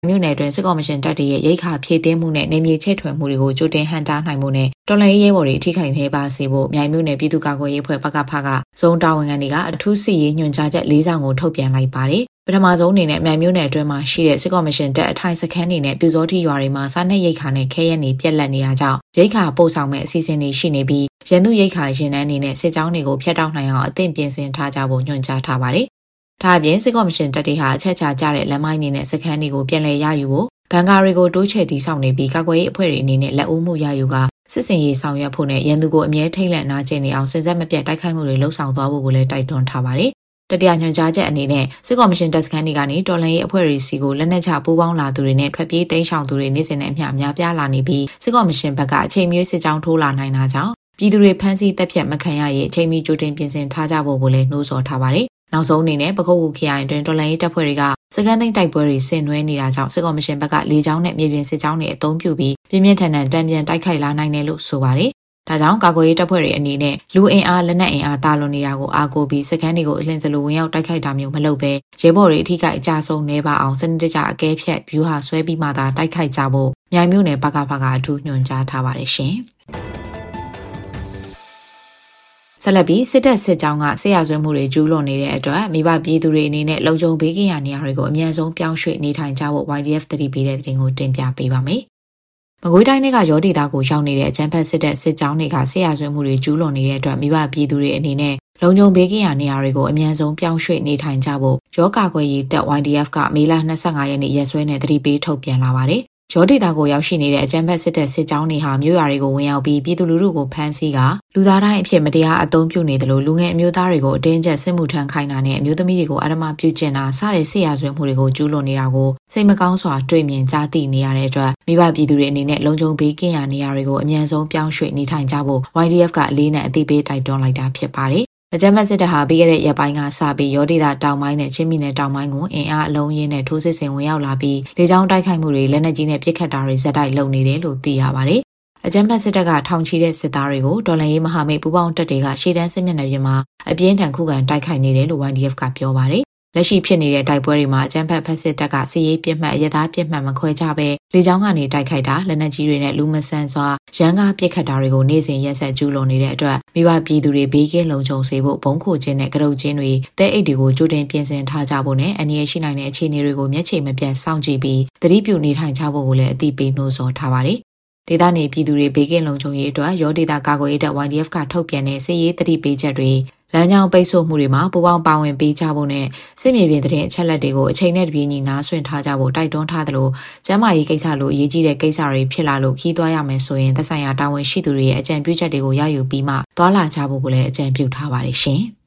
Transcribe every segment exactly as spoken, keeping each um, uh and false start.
မြို့နယ်တွင်စစ်ကော်မရှင်တပ်ရဲ့ရိတ်ခါဖြည့်တင်းမှုနဲ့နေမြေချဲ့ထွင်မှုတွေကိုကြိုတင်ဟန်တားနိုင်မှုနဲ့တော်လှန်ရေးရဲဘော်တွေအထိခိုက်နေပါစေဖို့မြိုင်မြို့နယ်ပြည်သူ့ကာကွယ်ရေးအဖွဲ့ပကဖကဇုံတာဝန်ခံတွေကအထူးစစ်ရေးညွှန်ကြားချက်လေးစောင်ကိုထုတ်ပြန်လိုက်ပါတယ်ပထမဆုံးအနေနဲ့မြိုင်မြို့နယ်အတွင်းမှာရှိတဲ့စစ်ကော်မရှင်တပ်အထိုင်စခန်းတွေနဲ့ပြူစောတိရွာတွေမှာစားနပ်ရိတ်ခါနဲ့ခဲရက်နေပြက်လက်နေတာကြောင့်ရိတ်ခါပို့ဆောင်မဲ့အစီအစဉ်တွေရှိနေပြီးရန်သူရိတ်ခါရင်နှန်းနေနဲ့စစ်ကြောင်းတွေကိုဖျက်တောက်နိုင်အောင်အသင့်ပြင်ဆင်ထားကြဖို့ညွှန်ကြားထားပါတယ်။ဒါအပြင်စစ်ကော်မရှင်တပ်တွေဟာအချက်ချကြတဲ့လမ်းမိုင်းတွေနဲ့စခန်းတွေကိုပြန်လည်ရယူဖို့ဘန်ကာတွေကိုတိုးချဲ့တီးဆောင်နေပြီးကာကွယ်ရေးအဖွဲ့တွေအနေနဲ့လက်ဦးမှုရယူကစစ်စင်ရေးဆောင်ရွက်ဖို့နဲ့ရန်သူကိုအမြဲထိတ်လန့်နာကျင်နေအောင်စင်စက်မပြတ်တိုက်ခိုက်မှုတွေလှုံ့ဆော်သွားဖို့ကိုလည်းတိုက်တွန်းထားပါတယ်။တတိယညွှန်ကြားချက်အနေနဲ့စစ်ကော်မရှင်တပ်စခန်းတွေကနေတော်လှန်ရေးအဖွဲ့တွေစီကိုလက်နက်ချပူးပေါင်းလာသူတွေနဲ့ထွက်ပြေးတိမ်းရှောင်သူတွေနေ့စဉ်နဲ့အမျှများပြားလာနေပြီးစစ်ကော်မရှင်ဘက်ကအချိန်မရွေးစစ်ကြောင်းထိုးလာနိုင်တာကြောင့်ပြည်သူတွေဖမ်းဆီးတပ်ဖြတ်မခံရရေးအချိန်မီကြိုတင်ပြင်ဆင်ထားကြဖို့ကိုလည်းနှိုးဆော်ထားပါတယ်။နောက်ဆုံးအနေနဲ့ပခုတ်ကူခရိုင်တွင်တော်လှန်ရေးတပ်ဖွဲ့တွေကစကန်သိန်းတိုက်ပွဲတွေဆင်နွှဲနေတာကြောင့်စစ်ကော်မရှင်ဘက်ကလေကြောင်းနဲ့မြေပြင်စစ်ကြောင်းတွေအသုံးပြုပြီးပြင်းပြင်းထန်ထန်တံပြန်တိုက်ခိုက်လာနိုင်တယ်လို့ဆိုပါတယ်။ဒါကြောင့်ကာကွယ်ရေးတပ်ဖွဲ့တွေအနေနဲ့လူအင်အားလက်နက်အင်အားတာလွန်နေတာကိုအားကိုးပြီးစကန်တွေကိုအလင်းစလိုဝင်ရောက်တိုက်ခိုက်တာမျိုးမလုပ်ဘဲရဲဘော်တွေအထိကအကြဆုံးနေပါအောင်စနစ်တကျအကဲဖြတ်ဗျူဟာဆွဲပြီးမှသာတိုက်ခိုက်ကြဖို့မြိုင်မြို့နယ်ပကဖကအထူးညွှန်ကြားထားပါတယ်ရှင်။ဆက်လက်ပြီးစစ်တပ်စစ်ကြောင်းကဆေးရဆွဲမှုတွေကျူးလွန်နေတဲ့အတွက်မိဘပြည်သူတွေအနေနဲ့လုံခြုံဘေးကင်းရာနေရာတွေကိုအမြန်ဆုံးပြောင်းရွှေ့နေထိုင်ကြဖို့ Y D F သတိပေးတဲ့သတင်းကိုတင်ပြပေးပါမယ်။မကွေးတိုင်းကရောဒေသကိုရောက်နေတဲ့အကြမ်းဖက်စစ်တပ်စစ်ကြောင်းတွေကဆေးရဆွဲမှုတွေကျူးလွန်နေတဲ့အတွက်မိဘပြည်သူတွေအနေနဲ့လုံခြုံဘေးကင်းရာနေရာတွေကိုအမြန်ဆုံးပြောင်းရွှေ့နေထိုင်ကြဖို့ရောကာကွယ်ရေးတပ် Y D F ကမေလ၂၅ရက်နေ့ရက်စွဲနဲ့သတိပေးထုတ်ပြန်လာပါတယ်။ရောဒေတာကိုရောက်ရှိနေတဲ့အကြမ်းဖက်စစ်တပ်စစ်ကြောင်းတွေဟာမြို့ရွာတွေကိုဝင်ရောက်ပြီးပြည်သူလူထုကိုဖမ်းဆီးကလူသားတိုင်းအဖြစ်မတရားအသုံးပြုနေတယ်လို့လူငယ်အမျိုးသားတွေကိုအတင်းကျပ်စစ်မှုထမ်းခိုင်းတာနဲ့အမျိုးသမီးတွေကိုအဓမ္မပြုကျင့်တာစတဲ့စစ်ရာဇဝတ်မှုတွေကိုကျူးလွန်နေတာကိုစိတ်မကောင်းစွာတွေ့မြင်ကြားသိနေရတဲ့အတွက်မိဘပြည်သူတွေအနေနဲ့လုံခြုံဘေးကင်းရာနေရာတွေကိုအမြန်ဆုံးပြောင်းရွှေ့နေထိုင်ကြဖို့ Y D F ကအလေးနဲ့အသိပေးတိုက်တွန်းလိုက်တာဖြစ်ပါတယ်အကြမ်းဖက်စစ်တပ်ဟာပြီးခဲ့တဲ့ရက်ပိုင်းကစပြီးရောဒေတာတောင်ပိုင်းနဲ့ချင်းပြည်နယ်တောင်ပိုင်းကိုအင်အားအလုံးရင်းနဲ့ထိုးစစ်ဆင်ဝင်ရောက်လာပြီးလေကြောင်းတိုက်ခိုက်မှုတွေလက်နက်ကြီးနဲ့ပစ်ခတ်တာတွေဇက်တိုက်လုပ်နေတယ်လို့သိရပါတယ်။အကြမ်းဖက်စစ်တပ်ကထောင်ချီတဲ့စစ်သားတွေကိုတော်လှန်ရေးမဟာမိတ်ပူးပေါင်းတပ်တွေကရှေ့တန်းစစ်မျက်နှာပြင်မှာအပြင်းထန်ခုခံတိုက်ခိုက်နေတယ်လို့ Y D F ကပြောပါတယ်။လက်ရှိဖြစ်နေတဲ့တိုက်ပွဲတွေမှာအကြမ်းဖက်ဖက်စစ်တပ်ကစစ်ရေးပြစ်မှတ်အရသားပြစ်မှတ်မခွဲခြားပဲလေကြောင်းကနေတိုက်ခိုက်တာလက်နက်ကြီးတွေနဲ့လူမဆန်စွာရန်ကားပစ်ခတ်တာတွေကိုနေ့စဉ်ရက်ဆက်ကျူးလွန်နေတဲ့အတွက်မိဘပြည်သူတွေဘေးကင်းလုံခြုံစေဖို့ဘုံခိုခြင်းနဲ့ကရုတ်ခြင်းတွေတဲအိတ်တွေကိုကြိုတင်ပြင်ဆင်ထားကြဖို့နဲ့အန္တရာယ်ရှိနိုင်တဲ့အခြေအနေတွေကိုမျက်ခြေမပြတ်စောင့်ကြည့်ပြီးသတိပြုနေထိုင်ကြဖို့ကိုလည်းအသိပေးနှိုးဆော်ထားပါတယ်။ဒေသနေပြည်သူတွေဘေးကင်းလုံခြုံရေးအတွက်ရောဒေသကာကွယ်ရေးတပ် Y D F ကထုတ်ပြန်တဲ့စစ်ရေးသတိပေးချက်တွေလမ်းကြောင်းပိတ်ဆို့မှုတွေမှာပူးပေါင်းပါဝင်ပေးကြဖို့နဲ့စစ်မြေပြင်သတင်းအချက်အလက်တွေကိုအချိန်နဲ့တပြေးညီနားဆွင့်ထားကြဖို့တိုက်တွန်းထားသလိုကျန်းမာရေးကိစ္စလိုအရေးကြီးတဲ့ကိစ္စတွေဖြစ်လာလို့ခီးသွားရမယ်ဆိုရင်သက်ဆိုင်ရာတာဝန်ရှိသူတွေရဲ့အကြံပြုချက်တွေကိုရယူပြီးမှသွားလာကြဖို့ကိုလည်းအကြံပြုထားပါတယ်ရှင်။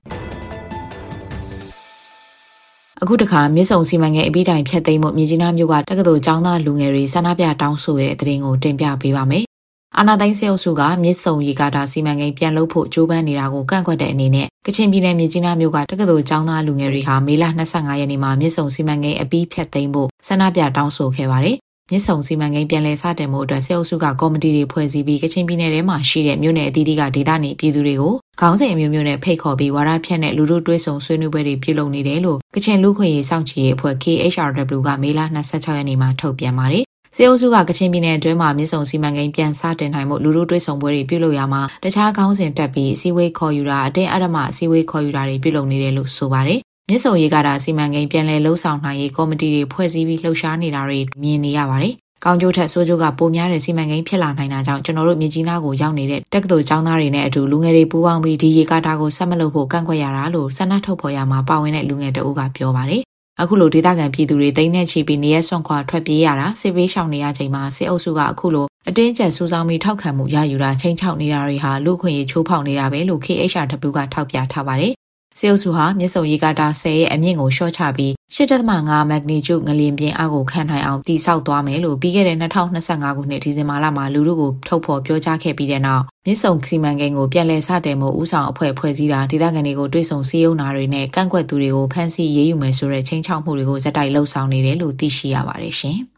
အခုတခါမြစ်ဆုံစီမံကိန်းအပြီးတိုင်ဖျက်သိမ်းမှုမြစ်ကြီးနားမြို့ကတက္ကသိုလ်ကျောင်းသားလူငယ်တွေဆန္ဒပြတောင်းဆိုတဲ့သတင်းကိုတင်ပြပေးပါမယ်။အာနာသိန်းစေအုပ်စုကမြစ်ဆုံရေကာတာစီမံကိန်းပြန်လုပ်ဖို့ကြိုးပမ်းနေတာကိုကန့်ကွက်တဲ့အနေနဲ့ကချင်ပြည်နယ်မြစ်ကြီးနားမြို့ကတက္ကသိုလ်ကျောင်းသားလူငယ်တွေဟာမေလ၂၅ရက်နေ့မှာမြစ်ဆုံစီမံကိန်းအပြီးဖျက်သိမ်းဖို့ဆန္ဒပြတောင်းဆိုခဲ့ပါတယ်။မြစ်ဆုံစီမံကိန်းပြန်လည်စတင်မှုအတွက်စေအုပ်စုကကော်မတီတွေဖွဲ့စည်းပြီးကချင်ပြည်နယ်ထဲမှာရှိတဲ့မြို့နယ်အသီးသီးကဒေသနေပြည်သူတွေကိုခေါင်းစဉ်အမျိုးမျိုးနဲ့ဖိတ်ခေါ်ပြီးဝါဒဖြန့်တဲ့လူထုတွဲဆုံဆွေးနွေးပွဲတွေပြုလုပ်နေတယ်လို့ကချင်လူခွင့်ရေးစောင့်ကြည့်ရေးအဖွဲ့ K H R W ကမေလ၂၆ရက်နေ့မှာထုတ်ပြန်ပါတယ်။စေအုပ်စုကကချင်ပြည်နယ်အတွင်းမှာမြစ်ဆုံစီမံကိန်းပြန်စတင်နိုင်မှုလူထုတွဲဆုံပွဲတွေပြုလုပ်ရမှာတခြားခေါင်းစဉ်တက်ပြီးအစည်းအဝေးခေါ်ယူတာအတင်းအဓမ္မအစည်းအဝေးခေါ်ယူတာတွေပြုလုပ်နေတယ်လို့ဆိုပါတယ်။မြစ်ဆုံရေကာတာစီမံကိန်းပြန်လည်လှုပ်ဆောင်နိုင်ရေးကော်မတီတွေဖွဲ့စည်းပြီးလှုပ်ရှားနေတာတွေမြင်နေရပါတယ်။ကောင်းကျိုးထက်ဆိုးကျိုးကပိုများတဲ့စီမံကိန်းဖြစ်လာနိုင်တာကြောင့်ကျွန်တော်တို့မြစ်ကြီးနားကိုရောက်နေတဲ့တက္ကသိုလ်ကျောင်းသားတွေနဲ့အတူလူငယ်တွေပူးပေါင်းပြီးဒီရေကာတာကိုဆက်မလုပ်ဖို့ကန့်ကွက်ရတာလို့ဆန္ဒထုတ်ဖော်ရမှာပါဝင်တဲ့လူငယ်တအုပ်ကပြောပါတယ်။အခုလိုဒေသခံပြည်သူတွေတိတ်နဲ့ချီပြီးနေရဆွန့်ခွာထွက်ပြေးရတာစစ်ပေးရှောင်နေရချိန်မှာစစ်အုပ်စုကအခုလိုအတင်းကျပ်စူးစောင်းပြီးထောက်ခံမှုရယူတာချိန်ချောက်နေတာတွေဟာလူခွင့်ရေးချိုးဖောက်နေတာပဲလို့ K H R W ကထောက်ပြထားပါတယ်။စစ်အုပ်စုဟာမြစ်ဆုံရေကာတာဆယ်ရဲ့အမြင့်ကိုလျှော့ချပြီး ရှစ်ဒသမ ငါ မက်ဂနီကျုငလျင်ပြင်းအားကိုခံနိုင်အောင်တည်ဆောက်သွားမယ်လို့ပြီးခဲ့တဲ့၂၀၂၅ခုနှစ်ဒီဇင်ဘာလမှာလူထုကိုထုတ်ဖော်ပြောကြားခဲ့ပြီးတဲ့နောက်မြစ်ဆုံစီမံကိန်းကိုပြန်လည်စတင်မှုဦးဆောင်အဖွဲ့ဖွဲ့စည်းတာဒေသခံတွေကိုတွေ့ဆုံစည်းရုံးတာတွေနဲ့ကန့်ကွက်သူတွေကိုဖမ်းဆီးရေးယူမယ်ဆိုတဲ့ချင်းချောက်မှုတွေကိုဇက်တိုက်လှုပ်ဆောင်နေတယ်လို့သိရှိရပါတယ်ရှင်။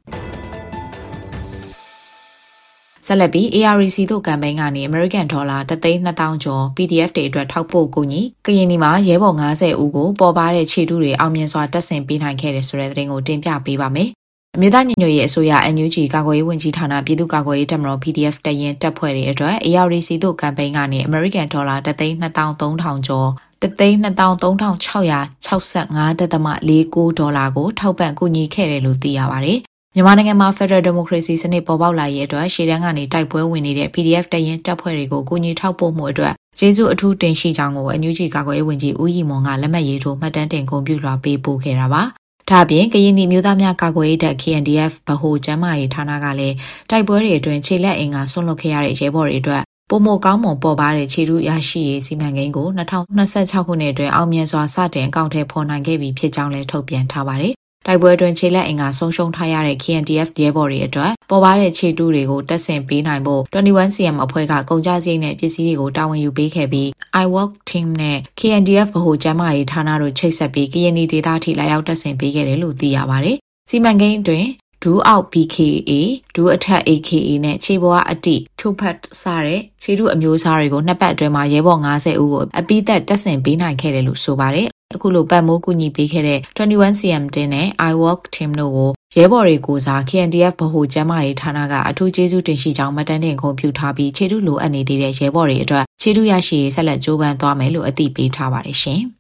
ဆက်လက်ပြီး A R C တို့ကမ်ပိန်းကနေ American Dollar တသိန်းနှစ်သောင်းကျော် P D F တွေအတွက်ထောက်ပို့ကူညီကရင်နီမှာရဲဘော်၅၀ဦးကိုပေါ်ပါတဲ့ခြေတုတွေအောင်မြင်စွာတက်ဆင်ပေးနိုင်ခဲ့တယ်ဆိုတဲ့သတင်းကိုတင်ပြပေးပါမယ်အမျိုးသားညီညွတ်ရေးအစိုးရ N U G ကာကွယ်ရေးဝန်ကြီးဌာနပြည်သူ့ကာကွယ်ရေးတပ်မတော် P D F တရင်တပ်ဖွဲ့တွေအတွက် A R D C တို့ကမ်ပိန်းကနေ American Dollar တသိန်းနှစ်သောင်းသုံးထောင်ကျော်တသိန်းနှစ်သောင်းသုံးထောင်ခြောက်ရာခြောက်ဆယ့်ငါးဒသမလေးကိုဒေါ်လာကိုထောက်ပံ့ကူညီခဲ့တယ်လို့သိရပါတယ်။မြန်မာနိုင်ငံမှာ Federal Democracy စနစ်ပေါ်ပေါက်လာရေးအတွက်ရှေ့တန်းကနေတိုက်ပွဲဝင်နေတဲ့ P D F တရင်တပ်ဖွဲ့တွေကိုကူညီထောက်ပို့မှုအတွက်ကျေးဇူးအထူးတင်ရှိကြောင်းကို N U G ကာကွယ်ရေးဝန်ကြီးဦးရီမွန်ကလက်မှတ်ရေးထိုးမှတ်တမ်းတင်ဂုဏ်ပြုလွှာပေးပို့ခဲ့တာပါ။ဒါ့အပြင်ကရင်ပြည်မျိုးသားများကာကွယ်ရေးတပ် K N D F ဗဟိုကျန်းမာရေးဌာနကလည်းတိုက်ပွဲတွေအတွင်းခြေလက်အင်ကဆွန့်လွတ်ခဲ့ရတဲ့ရဲဘော်တွေအတွက်ပုံမကောင်းမွန်ပေါ်ပါတဲ့ခြေထုရရှိရေးစီမံကိန်းကို၂၀၂၆ခုနှစ်အတွင်းအောင်မြင်စွာစတင်အကောင့်ထဲဖော်နိုင်ခဲ့ပြီဖြစ်ကြောင်းလည်းထုတ်ပြန်ထားပါတယ်။တိုက်ပွဲအတွင်းခြေလက်အင်ကဆုံးရှုံးထားရတဲ့ K N D F ရဲဘော်တွေအတွက်ပေါ်ပါတဲ့ခြေထုတွေကိုတက်ဆင်ပေးနိုင်ဖို့၂၁ C M အဖွဲ့ကကုန်ကျစရိတ်နဲ့ပစ္စည်းတွေကိုတာဝန်ယူပေးခဲ့ပြီး I Work Team နဲ့ K N D F ဗဟိုကျန်းမာရေးဌာနတို့ချိတ်ဆက်ပြီးကရင်ပြည်ဒေသထိလာရောက်တက်ဆင်ပေးခဲ့တယ်လို့သိရပါတယ်။စီမံကိန်းအတွင်းဒူးအောက် B K A ဒူးအထက် A K A နဲ့ခြေပေါ်အတိဖြိုဖတ်စတဲ့ခြေထုအမျိုးအစားတွေကိုနှစ်ပတ်အတွင်းမှာရဲဘော်၅၀ဦးကိုအပိသက်တက်ဆင်ပေးနိုင်ခဲ့တယ်လို့ဆိုပါတယ်။အခုလိုပတ်မိုးကူညီပေးခဲ့တဲ့၂၁ C M တင်းနဲ့ I Work Team တို့ကိုရဲဘော်တွေကိုစား K N D F ဗဟိုကျန်းမာရေးဌာနကအထူးကျေးဇူးတင်ရှိကြောင်းမှတ်တမ်းတင်ဂုဏ်ပြုထားပြီးခြေထုလိုအပ်နေသေးတဲ့ရဲဘော်တွေအတွက်ခြေထုရရှိရေးဆက်လက်ကြိုးပမ်းသွားမယ်လို့အသိပေးထားပါတယ်ရှင်။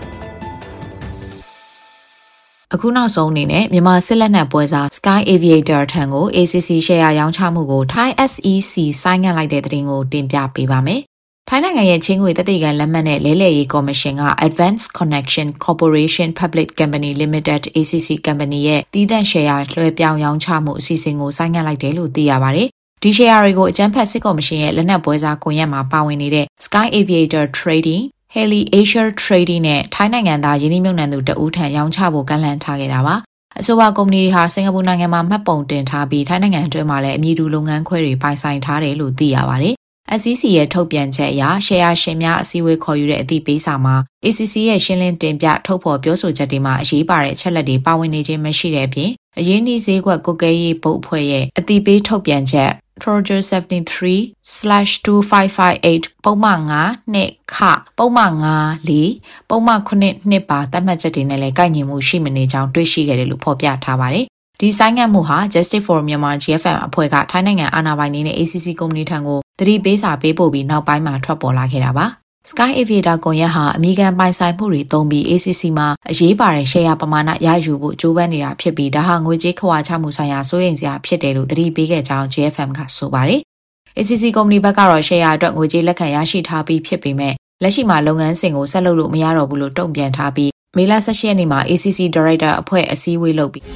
အခုနောက်ဆုံးအနေနဲ့မြန်မာစစ်လက်နက်ပွဲစား Sky Aviator ထံကို A C C ရှယ်ယာရောင်းချမှုကို Thai S E C ဆိုင်းငံ့လိုက်တဲ့သတင်းကိုတင်ပြပေးပါမယ်။ထိုင်းနိုင်ငံရဲ့ချင်းငွေတသိကန်လက်မှတ်နဲ့လဲလှယ်ရေးကော်မရှင်က Advanced Connection Corporation Public Company Limited A C C Company ရဲ့တည်တံ့ရှယ်ယာလွှဲပြောင်းရောင်းချမှုအစီအစဉ်ကိုဆိုင်းငံ့လိုက်တယ်လို့သိရပါတယ်။ဒီရှယ်ယာတွေကိုအကြမ်းဖက်စစ်ကော်မရှင်ရဲ့လက်နက်ပွဲစားကွန်ရက်မှာပါဝင်နေတဲ့ Sky Aviator Trading Haley Asia Trading နဲ့ထိုင်းနိုင်ငံသားယင်းနှိမ့်မြုပ်နှံသူတဦးထံရောင်းချဖို့ကန့်လန့်ထားခဲ့တာပါ။အဆိုပါကုမ္ပဏီတွေဟာစင်ကာပူနိုင်ငံမှာမှတ်ပုံတင်ထားပြီးထိုင်းနိုင်ငံအတွင်းမှာလည်းအမည်တူလုပ်ငန်းခွဲတွေပိုင်ဆိုင်ထားတယ်လို့သိရပါတယ်။ S E C ရဲ့ထုတ်ပြန်ချက်အရရှယ်ယာရှင်များအစည်းအဝေးခေါ်ယူတဲ့အသိပေးစာမှာ A C C ရဲ့ရှင်းလင်းတင်ပြထုတ်ဖော်ပြောဆိုချက်တွေမှာအရေးပါတဲ့အချက်လက်တွေပါဝင်နေခြင်းမရှိတဲ့အပြင်အရင်းနှီးဈေးကွက်ကုတ်ကဲရေးဘုတ်အဖွဲ့ရဲ့အသိပေးထုတ်ပြန်ချက်Trojan seventy-three slash two five five eight ပုံမှန်၅နှစ်ခပုံမှန်၅လေးပုံမှန်ခုနှစ်နှစ်ပါသတ်မှတ်ချက်တွေနဲ့လည်းကိုက်ညီမှုရှိမနေကြောင်းတွေ့ရှိခဲ့တယ်လို့ဖော်ပြထားပါတယ်။ဒီဆိုင်းငံ့မှုဟာ Justice for Myanmar G F M အဖွဲ့ကထိုင်းနိုင်ငံအာဏာပိုင်တွေနဲ့ A C C ကုမ္ပဏီထံကိုသတိပေးစာပေးပို့ပြီးနောက်ပိုင်းမှာထွက်ပေါ်လာခဲ့တာပါ။ Sky Aviator ကွန်ရက်ဟာအမေရိကန်ပိုင်ဆိုင်မှုတွေသုံးပြီး A C C မှာအရေးပါတဲ့ရှယ်ယာပမာဏရယူဖို့ကြိုးပမ်းနေတာဖြစ်ပြီးဒါဟာငွေကြေးခွာချမှုဆိုင်ရာစိုးရိမ်စရာဖြစ်တယ်လို့သတိပေးခဲ့ကြောင်း G F M ကဆိုပါတယ်။ A C C ကုမ္ပဏီဘက်ကတော့ရှယ်ယာအတွက်ငွေကြေးလက်ခံရရှိထားပြီးဖြစ်ပေမဲ့လက်ရှိမှာလုပ်ငန်းစဉ်ကိုဆက်လုပ်လို့မရတော့ဘူးလို့တုံ့ပြန်ထားပြီးမေလ၁၈ရက်နေ့မှာ A C C Director အဖွဲ့အစည်းအဝေးလုပ်ပြီး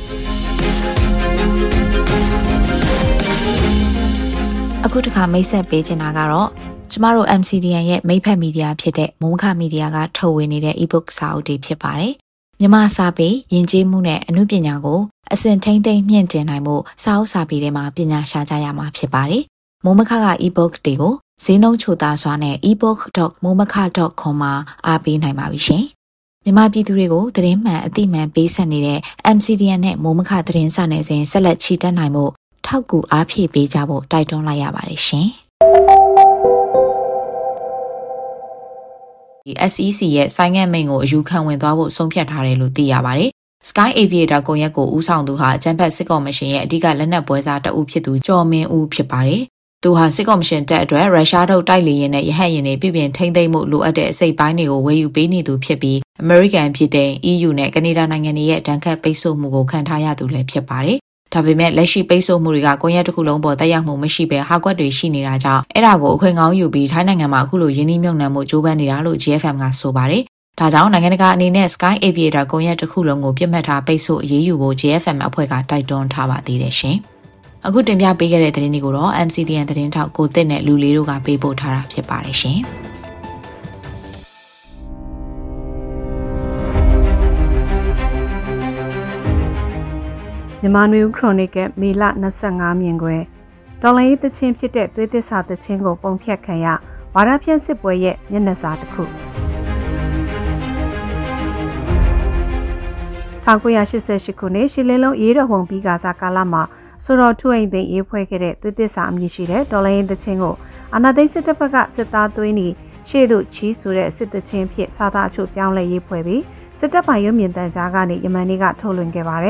အခုတခါမိတ်ဆက်ပေးချင်တာကတော့ကျမတို့ M C D N ရဲ့မိဖက်မီဒီယာဖြစ်တဲ့မုံခမီဒီယာကထုတ်ဝေနေတဲ့ e-book စာအုပ်တွေဖြစ်ပါတယ်။မြန်မာစာပေယဉ်ကျေးမှုနဲ့အမှုပညာကိုအစဉ်ထိန်းသိမ်းမြင့်တင်နိုင်မှုစာအုပ်စာပေတွေမှာပညာရှာကြရမှာဖြစ်ပါတယ်။မုံမခက e-book တွေကိုဈေးနှုန်းချိုသာစွာနဲ့ e book dot momaka dot com မှာအားပေးနိုင်ပါပြီရှင်။မြန်မာပြည်သူတွေကိုသတင်းမှန်အသိမှန်ပေးဆက်နေတဲ့ M C D N နဲ့မုံမခသတင်းစာနယ်စဉ်ဆက်လက်ချီတက်နိုင်မှုထောက်ကူအားဖြည့်ပေးကြဖို့တိုက်တွန်းလိုက်ရပါတယ်ရှင်။ S E C ရဲ့ဆိုင်းငံ့မိန့်ကိုအယူခံဝင်သွားဖို့ဆုံးဖြတ်ထားတယ်လို့သိရပါတယ်။ Sky Aviator ကွန်ရက်ကိုဦးဆောင်သူဟာအကြမ်းဖက်စစ်ကော်မရှင်ရဲ့အဓိကလက်နက်ပွဲစားတအုပ်ဖြစ်သူကျော်မင်းဦးဖြစ်ပါတယ်။သူဟာစစ်ကော်မရှင်တပ်အတွက်ရုရှားထုတ်တိုက်လေယာဉ်နဲ့ရဟတ်ယာဉ်တွေပြည်ပြင်ထိန်းသိမ်းမှုလိုအပ်တဲ့အစိပ်ပိုင်းတွေကိုဝယ်ယူပေးနေသူဖြစ်ပြီး American ပြည်ထောင် E U နဲ့ကနေဒါနိုင်ငံတွေရဲ့ဒဏ်ခတ်ပိတ်ဆို့မှုကိုခံထားရသူလည်းဖြစ်ပါတယ်။ဒါပေမဲ့လက်ရှိပိတ်ဆို့မှုတွေကကွန်ရက်တစ်ခုလုံးပေါ်တက်ရောက်မှုမရှိဘဲဟာကွက်တွေရှိနေတာကြောင့်အဲ့ဒါကိုအခွင့်ကောင်းယူပြီးထိုင်းနိုင်ငံမှာအခုလိုယင်းနှိမ့်မြုံနှံမှုကြိုးပမ်းနေတာလို့ G F M ကဆိုပါတယ်။ဒါကြောင့်နိုင်ငံတကာအနေနဲ့ Sky Aviator ကွန်ရက်တစ်ခုလုံးကိုပြစ်မှတ်ထားပိတ်ဆို့အရေးယူဖို့ G F M အဖွဲ့ကတိုက်တွန်းထားပါသေးတယ်ရှင်။အခုတင်ပြပေးခဲ့တဲ့သတင်းတွေကိုတော့ M C D N သတင်းထောက်ကိုတစ်နဲ့လူလေးတို့ကပေးပို့ထားတာဖြစ်ပါတယ်ရှင်။မြန်မာနွေဦးခရိုနီကယ်မေလ၂၅မြင်ကွယ်တော်လိုင်းရေးသချင်းဖြစ်တဲ့သွေးသစ္စာသချင်းကိုပုံဖြတ်ခံရဝါဒဖြန့်စစ်ပွဲရဲ့မျက်နှာစာတစ်ခု၁၉၈၈ခုနှစ်ရှစ်လေးလုံးရေးတော်ပုံပြီးကစားကာလမှာဆိုတော်ထုအိမ်သိမ်းရေးဖွဲ့ခဲ့တဲ့သွေးသစ္စာအမည်ရှိတဲ့တော်လိုင်းရေးသချင်းကိုအာဏာသိမ်းစစ်တပ်ဘက်ကစစ်သားသွင်းပြီးရှေ့သို့ချီးဆိုတဲ့စစ်သချင်းဖြစ်စာသားအချို့ပြောင်းလဲရေးဖွဲ့ပြီးစစ်တပ်ပိုင်ရုပ်မြင်သံကြားကနေယမန်နေ့ကထုတ်လွှင့်ခဲ့ပါတယ်။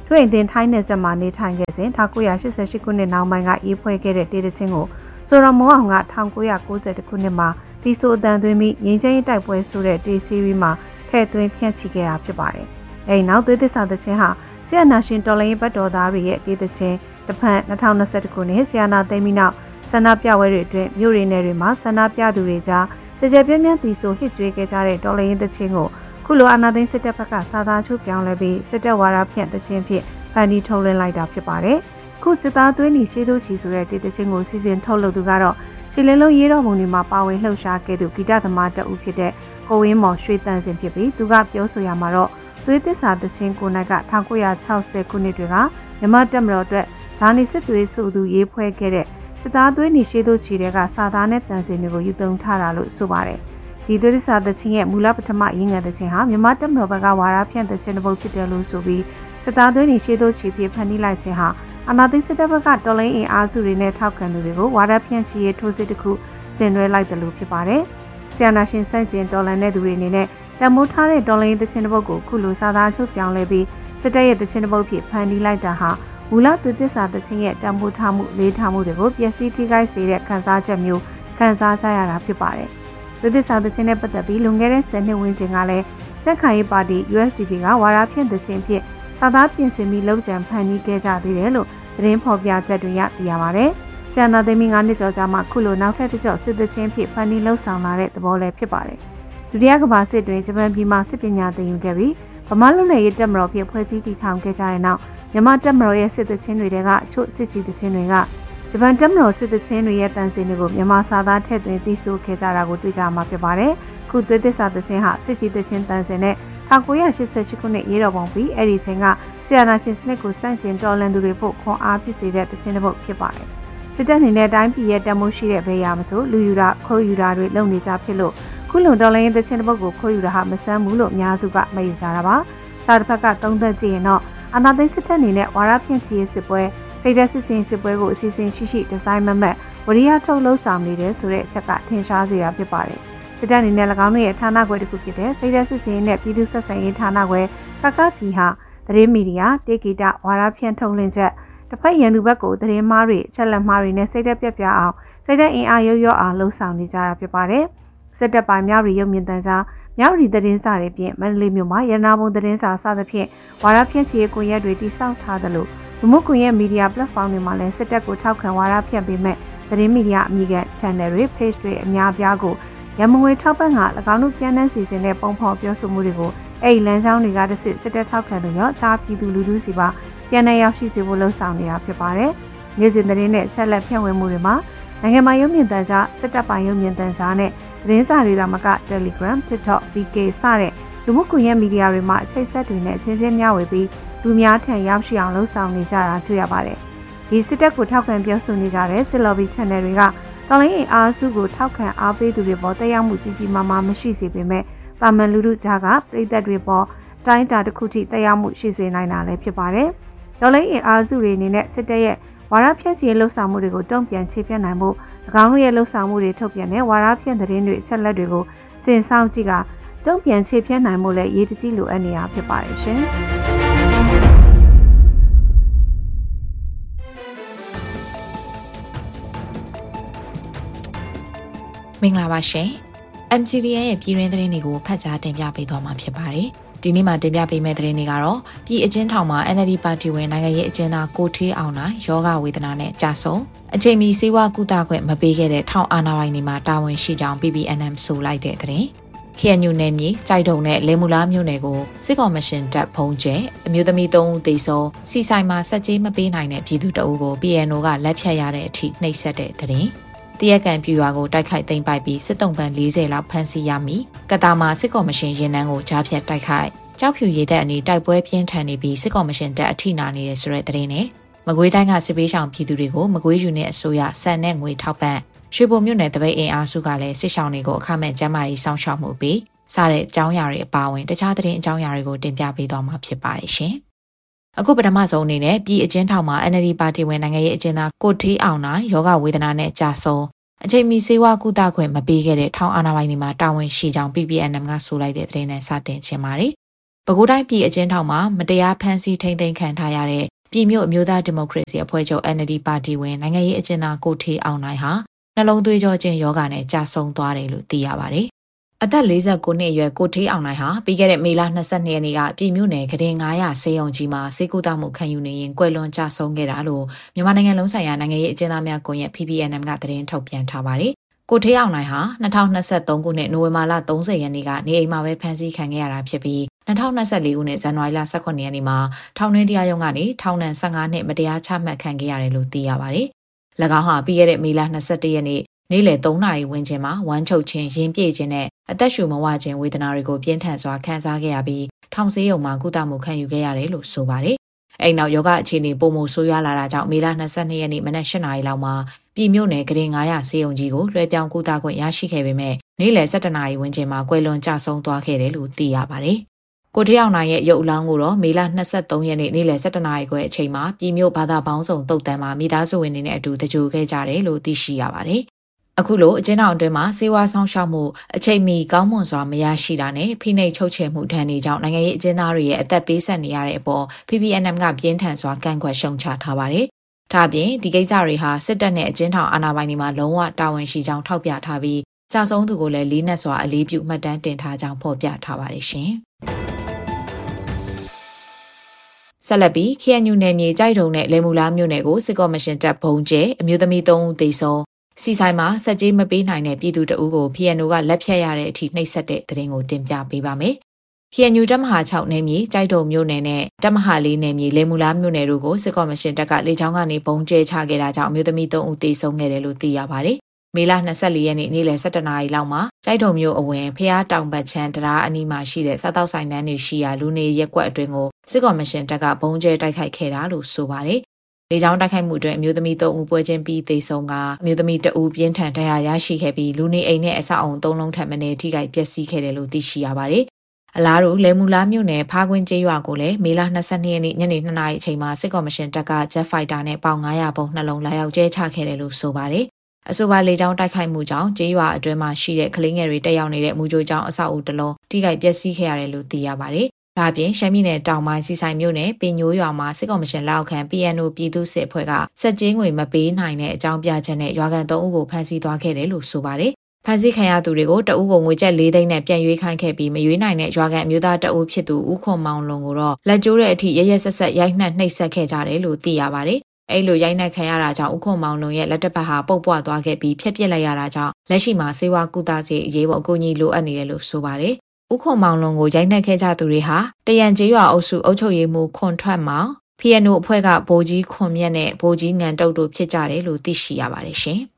ထွေအင်တင်ထိုင်းနယ်စပ်မှာနေထိုင်ခဲ့စဉ်၁၉၈၈ခုနှစ်နောက်ပိုင်းကရေးဖွဲ့ခဲ့တဲ့တေးသချင်းကိုဆိုရမောအောင်က၁၉၉၁ခုနှစ်မှာတီဆိုအတန်သွင်းပြီးငင်းချင်းတိုက်ပွဲဆိုတဲ့တေးစီးရီးမှာထည့်သွင်းဖြန့်ချိခဲ့တာဖြစ်ပါတယ်။အဲဒီနောက်သွေးသစ္စာသချင်းဟာဆီယနာရှင်တော်လိုင်းဘတ်တော်သားတွေရဲ့တေးသချင်းတစ်ဖက်၂၀၂၁ခုနှစ်ဆီယနာသိမ်းပြီးနောက်ဆန္ဒပြပွဲတွေအတွင်းမြို့ရင်းနယ်တွေမှာဆန္ဒပြသူတွေကြားကြကြပြင်းပြင်းတီဆိုဟစ်ကြွေးခဲ့ကြတဲ့တော်လိုင်းသချင်းကိုခုလိုအာဏာသိမ်းစစ်တပ်ဘက်ကစာသားချုပ်ပြောင်းလဲပြီးစစ်တပ်ဝါဒဖြန့်သချင်းဖြစ်ဖန်တီးထုတ်လွှင့်လိုက်တာဖြစ်ပါတယ်။ခုစစ်သားသွေးနီရှေးတို့ချီဆိုတဲ့တေးသချင်းကိုစီစဉ်ထုတ်လုပ်သူကတော့ရှစ်လင်းလုံးရေးတော်ပုံတွေမှာပါဝင်လှုပ်ရှားခဲ့သူဂီတသမားတအုပ်ဖြစ်တဲ့ကိုဝင်းမော်ရွှေတန်းစင်ဖြစ်ပြီးသူကပြောဆိုရမှာတော့သွေးသစ္စာသချင်းကိုနိုင်က၁၉၆၀ခုနှစ်တွေကမြန်မာတပ်မတော်အတွက်ဇာနီစစ်သွေးဆိုသူရေးဖွဲ့ခဲ့တဲ့စစ်သားသွေးနီရှေးတို့ချီတွေကစာသားနဲ့တန်စင်တွေကိုယူသုံးထားတာလို့ဆိုပါတယ်။ဒီသွေးသစ္စာသချင်းရဲ့မူလပထမရင်းငယ်သချင်းဟာမြန်မာတပ်မတော်ဘက်ကဝါဒဖြန့်သချင်းတစ်ပုဒ်ဖြစ်တယ်လို့ဆိုပြီးစစ်သားသွေးနီရှေးတို့ချီဖြစ်ဖန်တီးလိုက်ခြင်းဟာအာဏာသိမ်းစစ်တပ်ဘက်ကတော်လိုင်းအင်အားစုတွေနဲ့ထောက်ခံသူတွေကိုဝါဒဖြန့်ချီရေးထိုးစစ်တစ်ခုဆင်နွှဲလိုက်တယ်လို့ဖြစ်ပါတယ်။ဆီယနာရှင်စန့်ကျင်တော်လှန်တဲ့သူတွေအနေနဲ့တမိုးထားတဲ့တော်လိုင်းသချင်းတစ်ပုဒ်ကိုခုလိုစာသားချုပ်ပြောင်းလဲပြီးစစ်တပ်ရဲ့သချင်းတစ်ပုဒ်ဖြစ်ဖန်တီးလိုက်တာဟာမူလသွေးသစ္စာသချင်းရဲ့တမိုးထားမှုလေးထားမှုတွေကိုပျက်စီးထိခိုက်စေတဲ့ခံစားချက်မျိုးခံစားကြရတာဖြစ်ပါတယ်။သွေးသစ္စာသချင်းနဲ့ပတ်သက်ပြီးလွန်ခဲ့တဲ့ဆယ်နှစ်ဝန်းကျင်ကလည်းကြက်ခိုင်ရေးပါတီ U S D P ကဝါဒဖြန့်သချင်းဖြစ်စာသားပြင်ဆင်ပြီးလောက်ကျန်ဖန်တီးခဲ့ကြသေးတယ်လို့သတင်းဖော်ပြချက်တွေရသိရပါတယ်။ဆီယနာသိမ်းပြီး၅နှစ်ကျော်ကြာမှခုလိုနောက်ထပ်တစ်ကျော့စစ်သချင်းဖြစ်ဖန်တီးလှုပ်ဆောင်လာတဲ့သဘောလည်းဖြစ်ပါတယ်။ဒုတိယကမ္ဘာစစ်တွင်ဂျပန်ပြည်မှာစစ်ပညာသင်ယူခဲ့ပြီးဗမာလူနယ်ရေးတပ်မတော်ဖြစ်ဖွဲ့စည်းတည်ထောင်ခဲ့ကြတဲ့နောက်မြန်မာတပ်မတော်ရဲ့စစ်သချင်းတွေကအချို့စစ်ကြီးသချင်းတွေကဂျပန်တပ်မတော်စစ်သချင်းတွေရဲ့တန်စင်တွေကိုမြန်မာစာသားထည့်သွင်းသိဆိုခဲ့ကြတာကိုတွေ့ကြမှာဖြစ်ပါတယ်။ခုသွေးသစ္စာသချင်းဟာစစ်ကြီးသချင်းတန်စင်နဲ့၁၉၈၈ခုနှစ်ရေးတော်ပုံပြီးအဲ့ဒီချိန်ကဆီယနာရှင်စနစ်ကိုစန့်ကျင်တော်လှန်သူတွေဖို့ခွန်အားဖြစ်စေတဲ့သချင်းတစ်ပုဒ်ဖြစ်ပါတယ်။စစ်တပ်အနေနဲ့တိုင်းပြည်ရဲ့တမိုးရှိတဲ့ဘေးရမဆိုလူယူတာခိုးယူတာတွေလုပ်နေကြဖြစ်လို့ခုလုံတော်လှန်ရေးသချင်းတစ်ပုဒ်ကိုခိုးယူတာဟာမဆန်းဘူးလို့အများစုကမယုံကြတာပါ။စာတစ်ဖက်ကသုံးသပ်ကြည့်ရင်တော့အာဏာသိမ်းစစ်တပ်အနေနဲ့ဝါဒဖြန့်ချီရေးစစ်ပွဲစိတ်ဓာတ်စစ်စင်စစ်ပွဲကိုအစီအစဉ်ရှိရှိဒီဇိုင်းမမတ်ဝရိယထုတ်လှုပ်ဆောင်နေတယ်ဆိုတဲ့အချက်ကထင်ရှားစေတာဖြစ်ပါတယ်။စစ်တပ်အနေနဲ့၎င်းတို့ရဲ့ဌာနခွဲတစ်ခုဖြစ်တဲ့စိတ်ဓာတ်စစ်စင်နဲ့ပြည်သူ့ဆက်ဆံရေးဌာနခွဲကကကီဟာသတင်းမီဒီယာတေဂီတာဝါဒဖြန့်ထုတ်လွှင့်ချက်တစ်ဖက်ရန်သူဘက်ကိုသတင်းမှားတွေချက်လက်မှားတွေနဲ့စိတ်ဓာတ်ပြပြအောင်စိတ်ဓာတ်အင်အားရော့ရော့အောင်လှုံ့ဆော်နေကြတာဖြစ်ပါတယ်။စစ်တပ်ပိုင်းမြောက်ရီရုပ်မြင်သံကြားမြောက်ရီသတင်းစာတွေဖြင့်မန္တလေးမြို့မှာရနာဘုံသတင်းစာစသဖြင့်ဝါဒဖြန့်ချီရေးကွန်ရက်တွေတည်ဆောက်ထားသလိုလူမှုကွန်ရက်မီဒီယာ platform တွေမှာလည်းစစ်တပ်ကိုထောက်ခံဝါဒဖြန့်ပေးမဲ့သတင်းမီဒီယာအမည်ခံ channel တွေ page တွေအများပြားကိုရမငွေထောက်ပံ့က၎င်းတို့ပြန်နှံ့စီခြင်းတဲ့ပုံဖော်ပြောဆိုမှုတွေကိုအဲ့ဒီလမ်းကြောင်းတွေကတစ်စစ်စစ်တပ်ထောက်ခံသူရောအခြားပြည်သူလူထုစီပါပြန်နှံ့ရောက်ရှိစေဖို့လှုံ့ဆော်နေတာဖြစ်ပါတယ်။နေ့စဉ်သတင်းနဲ့ဆက်လက်ဖြန့်ဝေမှုတွေမှာနိုင်ငံမှာရုပ်မြင်သံကြားစစ်တပ်ပိုင်းရုပ်မြင်သံကြားနဲ့သတင်းစာတွေသာမက Telegram, TikTok, V K စတဲ့လူမှုကွန်ရက်မီဒီယာတွေမှာအချိတ်ဆက်တွေနဲ့ချင်းချင်းမျှဝေပြီးလူများထံရောက်ရှိအောင်လှုံ့ဆော်နေကြတာတွေ့ရပါတယ်။ဒီစစ်တပ်ကိုထောက်ခံပြောဆိုနေကြတဲ့စစ်လော်ဘီ channel တွေကတော်လိုင်းအင်အားစုကိုထောက်ခံအားပေးသူတွေပေါ်တက်ရောက်မှုကြီးကြီးမားမားမရှိစေပေမဲ့ပါမန်လူထုကြားကပြည်သက်တွေပေါ်တိုင်းတာတစ်ခုထိတက်ရောက်မှုရှိစေနိုင်တာလည်းဖြစ်ပါတယ်။တော်လိုင်းအင်အားစုတွေအနေနဲ့စစ်တပ်ရဲ့ဝါဒဖြန့်ချီလှုပ်ဆောင်မှုတွေကိုတုံ့ပြန်ခြေပြတ်နိုင်ဖို့၎င်းတို့ရဲ့လှုပ်ဆောင်မှုတွေထုတ်ပြန်တဲ့ဝါဒဖြန့်သတင်းတွေအချက်လက်တွေကိုစင်ဆောင်ကြည့်ကတုံ့ပြန်ခြေပြတ်နိုင်မှုလည်းရေးတကြီးလိုအပ်နေတာဖြစ်ပါတယ်ရှင်။မင်္ဂလာပါရှင် M C D N ရဲ့ပြည်တွင်းသတင်းတွေကိုဖတ်ကြားတင်ပြပေးသွားမှာဖြစ်ပါတယ်။ဒီနေ့မှာတင်ပြပေးမယ့်သတင်းတွေကတော့ပြည်အကျဉ်းထောင်မှာ N L D ပါတီဝင်နိုင်ငံရေးအကျဉ်းသားကိုထေးအောင်နိုင်ယောဂဝေဒနာနဲ့ကြာဆုံးအချိန်မီစေဝါကုသခွင့်မပေးခဲ့တဲ့ထောင်အာဏာပိုင်တွေမှာတာဝန်ရှိကြောင်း P P N M ဆိုလိုက်တဲ့သတင်း။ K N U နယ်မြေကြိုက်တုံနဲ့လေမူလားမြို့နယ်ကိုစစ်ကော်မရှင်တပ်ဖုံးကျဲအမျိုးသမီးသုံးဦးသေဆုံးစီဆိုင်မှာစက်ကြေးမပေးနိုင်တဲ့ပြည်သူတအုပ်ကို P N O ကလက်ဖြတ်ရတဲ့အထိနှိပ်စက်တဲ့သတင်း။တရက်ကန်ပြူရွာကိုတိုက်ခိုက်သိမ်းပိုက်ပြီးစစ်တုံးပန်း၄၀လောက်ဖမ်းဆီးရမိကတာမှာစစ်ကော်မရှင်ရင်နှန်းကိုကြားဖြတ်တိုက်ခိုက်ကြောက်ဖြူရည်တပ်အနေတိုက်ပွဲပြင်းထန်နေပြီးစစ်ကော်မရှင်တပ်အထိနာနေတဲ့ဆိုတဲ့သတင်းနဲ့မကွေးတိုင်းကစစ်ပေးဆောင်ပြည်သူတွေကိုမကွေးယူနစ်အစိုးရစံနဲ့ငွေထောက်ပံ့ရွှေဘုံမြို့နယ်တပိတ်အင်အားစုကလည်းစစ်ဆောင်တွေကိုအခမဲ့ကျန်းမာရေးစောင့်ရှောက်မှုပေးစတဲ့အကြောင်းအရာတွေအပါအဝင်တခြားသတင်းအကြောင်းအရာတွေကိုတင်ပြပေးသွားမှာဖြစ်ပါတယ်ရှင်။အခုပထမဆုံးအနေနဲ့ပြည်အကျဉ်းထောင်မှာ N L D ပါတီဝင်နိုင်ငံရေးအကျဉ်းသားကိုထေးအောင်နိုင်ယောဂဝေဒနာနဲ့ကြာဆုံးအချိန်မီစေဝါကုသခွင့်မပေးခဲ့တဲ့ထောင်အာဏာပိုင်တွေမှာတာဝန်ရှိကြောင်း P P N M ကဆိုလိုက်တဲ့သတင်းနဲ့စတင်ချင်ပါတယ်ပဲခူးတိုင်းပြည်အကျဉ်းထောင်မှာမတရားဖမ်းဆီးထိန်းသိမ်းခံထားရတဲ့ပြည်မြို့အမျိုးသားဒီမိုကရေစီအဖွဲ့ချုပ် N L D ပါတီဝင်နိုင်ငံရေးအကျဉ်းသားကိုထေးအောင်နိုင်ဟာနှလုံးသွေးကြောကျဉ်ယောဂနဲ့ကြာဆုံးသွားတယ်လို့သိရပါတယ်။အသက်၄၉နှစ်အရွယ်ကိုထေးအောင်နိုင်ဟာပြီးခဲ့တဲ့မေလ၂၂ရက်နေ့ကပြည်မြို့နယ်ကရင်၅၀၀ဆေးရုံကြီးမှာစေကူတာမှုခံယူနေရင်ကွယ်လွန်ကြာဆုံးခဲ့တာလို့မြန်မာနိုင်ငံလုံးဆိုင်ရာနိုင်ငံရေးအကျဉ်းသားများကွန်ရက် P P N M ကသတင်းထုတ်ပြန်ထားပါတယ်။ကိုထေးအောင်နိုင်ဟာ၂၀၂၃ခုနှစ်နိုဝင်ဘာလ၃၀ရက်နေ့ကနေအိမ်မှာပဲဖမ်းဆီးခံခဲ့ရတာဖြစ်ပြီး၂၀၂၄ခုနှစ်ဇန်နဝါရီလ၁၈ရက်နေ့မှာထောင်တွင်းတရားရုံးကနေထောင်ဒဏ်၁၅နှစ်မတရားချမှတ်ခံခဲ့ရတယ်လို့သိရပါတယ်။၎င်းဟာပြီးခဲ့တဲ့မေလ၂၁ရက်နေ့နေ့လယ်၃နာရီဝန်းကျင်မှာဝမ်းချုပ်ခြင်းရင်ပြည့်ခြင်းနဲ့အသက်ရှူမဝခြင်းဝေဒနာတွေကိုပြင်းထန်စွာခံစားခဲ့ရပြီးထောင်ဆေးရုံမှာကုသမှုခံယူခဲ့ရတယ်လို့ဆိုပါတယ်။အဲ့နောက်ယောဂအခြေအနေပုံမဆိုးရွားလာတာကြောင့်မေလ၂၂ရက်နေ့မနက်၈နာရီလောက်မှာပြည်မြို့နယ်ကရင်၅၀၀ဆေးရုံကြီးကိုလွှဲပြောင်းကုသခွင့်ရရှိခဲ့ပေမဲ့နေ့လယ်၁၁နာရီဝန်းကျင်မှာကွယ်လွန်ကျဆုံးသွားခဲ့တယ်လို့သိရပါတယ်။ကိုထေးအောင်နိုင်ရဲ့ရုပ်အလောင်းကိုတော့မေလ၂၃ရက်နေ့နေ့လယ်၁၁နာရီခွဲအချိန်မှာပြည်မြို့ဘာသာပေါင်းစုံတုတ်တန်းမှာမိသားစုဝင်တွေနဲ့အတူတကြိုခဲ့ကြတယ်လို့သိရှိရပါတယ်။အခုလိုအကျဉ်းထောင်အတွင်းမှာစေဝါဆောင်ရှောက်မှုအချိန်မီကောင်းမွန်စွာမရရှိတာနဲ့ဖိနှိပ်ချုပ်ချယ်မှုဒဏ်တွေကြောင့်နိုင်ငံရေးအကျဉ်းသားတွေရဲ့အသက်ပေးဆက်နေရတဲ့အပေါ် P P N M ကပြင်းထန်စွာကန့်ကွက်ရှုတ်ချထားပါတယ်။ဒါ့အပြင်ဒီကိစ္စတွေဟာစစ်တပ်နဲ့အကျဉ်းထောင်အာဏာပိုင်တွေမှာလုံးဝတာဝန်ရှိကြောင်းထောက်ပြထားပြီးကြာဆုံးသူကိုလည်းလေးနက်စွာအလေးပြုမှတ်တမ်းတင်ထားကြောင်းဖော်ပြထားပါတယ်ရှင်။ဆက်လက်ပြီး K N U နယ်မြေကြိုက်တုံနဲ့လေမူလားမြို့နယ်ကိုစစ်ကော်မရှင်တပ်ဘုံကျဲအမျိုးသမီး၃ဦးသေဆုံးစီဆိုင်မှာစက်ကြီးမပေးနိုင်တဲ့ပြည်သူတအုပ်ကို P N O ကလက်ဖြတ်ရတဲ့အထိနှိပ်စက်တဲ့သတင်းကိုတင်ပြပေးပါမယ်။ K N U တပ်မဟာ၆နယ်မြေကြိုက်တုံမြို့နယ်နဲ့တပ်မဟာ၄နယ်မြေလေမူလားမြို့နယ်တို့ကိုစစ်ကော်မရှင်တပ်ကလေကြောင်းကနေဘုံကျဲချခဲ့တာကြောင့်အမျိုးသမီး၃ဦးသေဆုံးခဲ့တယ်လို့သိရပါတယ်။မေလ၂၄ရက်နေ့နေ့လယ်၁၁နာရီလောက်မှာကြိုက်တုံမြို့အဝင်ဖျားတောင်ဘက်ချမ်းတရားအနီးမှာရှိတဲ့စားတောက်ဆိုင်တန်းတွေရှိရာလူနေရက်ကွက်အတွင်းကိုစစ်ကော်မရှင်တပ်ကဘုံကျဲတိုက်ခိုက်ခဲ့တာလို့ဆိုပါတယ်။လေကြောင်းတိုက်ခိုက်မှုအတွင်းအမျိုးသမီး၃ဦးပွဲချင်းပြီးသေဆုံးကအမျိုးသမီးတဦးပြင်းထန်ဒဏ်ရာရရှိခဲ့ပြီးလူနေအိမ်နဲ့အဆောက်အုံ၃လုံးထပ်မံထိခိုက်ပျက်စီးခဲ့တယ်လို့သိရှိရပါတယ်။အလားတူလေမူလားမြို့နယ်ဖားကွင်းကျေးရွာကိုလည်းမေလ၂၂ရက်နေ့ညနေ၂နာရီအချိန်မှာစစ်ကော်မရှင်တပ်က Jet Fighter နဲ့ပေါင်၅၀၀ပုံနှလုံးလာရောက်ကျဲချခဲ့တယ်လို့ဆိုပါတယ်။အဆိုပါလေကြောင်းတိုက်ခိုက်မှုကြောင့်ကျေးရွာအတွင်းမှာရှိတဲ့ကလေးငယ်တွေတက်ရောက်နေတဲ့မူကြိုကျောင်းအဆောက်အဦတစ်လုံးထိခိုက်ပျက်စီးခဲ့ရတယ်လို့သိရပါတယ်။ဒါ့အပြင်ရှမ်းပြည်နယ်တောင်ပိုင်းစီဆိုင်မြို့နယ်ပင်ညိုးရွာမှာစစ်ကောင်မရှင်လက်အောက်ခံ P N O ပြည်သူ့စစ်အဖွဲ့ကစက်ကြီးငွေမပေးနိုင်တဲ့အကြောင်းပြချက်နဲ့ရွာကန်၃ဦးကိုဖမ်းဆီးသွားခဲ့တယ်လို့ဆိုပါတယ်။ဖမ်းဆီးခံရသူတွေကိုတအုပ်ကိုငွေကျပ်၄သိန်းနဲ့ပြန်ရွေးခိုင်းခဲ့ပြီးမရွေးနိုင်တဲ့ရွာကန်အမျိုးသားတအုပ်ဖြစ်သူဦးခွန်မောင်လွန်ကိုတော့လက်ကျိုးတဲ့အထိရရဆက်ဆက်ရိုက်နှက်နှိပ်စက်ခဲ့ကြတယ်လို့သိရပါတယ်။အဲ့လိုရိုက်နှက်ခံရတာကြောင့်ဦးခွန်မောင်လွန်ရဲ့လက်တစ်ဖက်ဟာပုတ်ပွားသွားခဲ့ပြီးဖျက်ပစ်လိုက်ရတာကြောင့်လက်ရှိမှာစေဝါကုသစေအရေးပေါ်အကူအညီလိုအပ်နေတယ်လို့ဆိုပါတယ်။ဦးခွန်မောင်လွန်ကိုရိုက်နှက်ခဲ့ကြသူတွေဟာတရန်ကျေးရွာအုပ်စုအုပ်ချုပ်ရေးမှူးခွန်ထွက်မောင် P N O အဖွဲ့ကဗိုလ်ကြီးခွန်မြတ်နဲ့ဗိုလ်ကြီးငန်တုတ်တို့ဖြစ်ကြတယ်လို့သိရှိရပါတယ်ရှင်။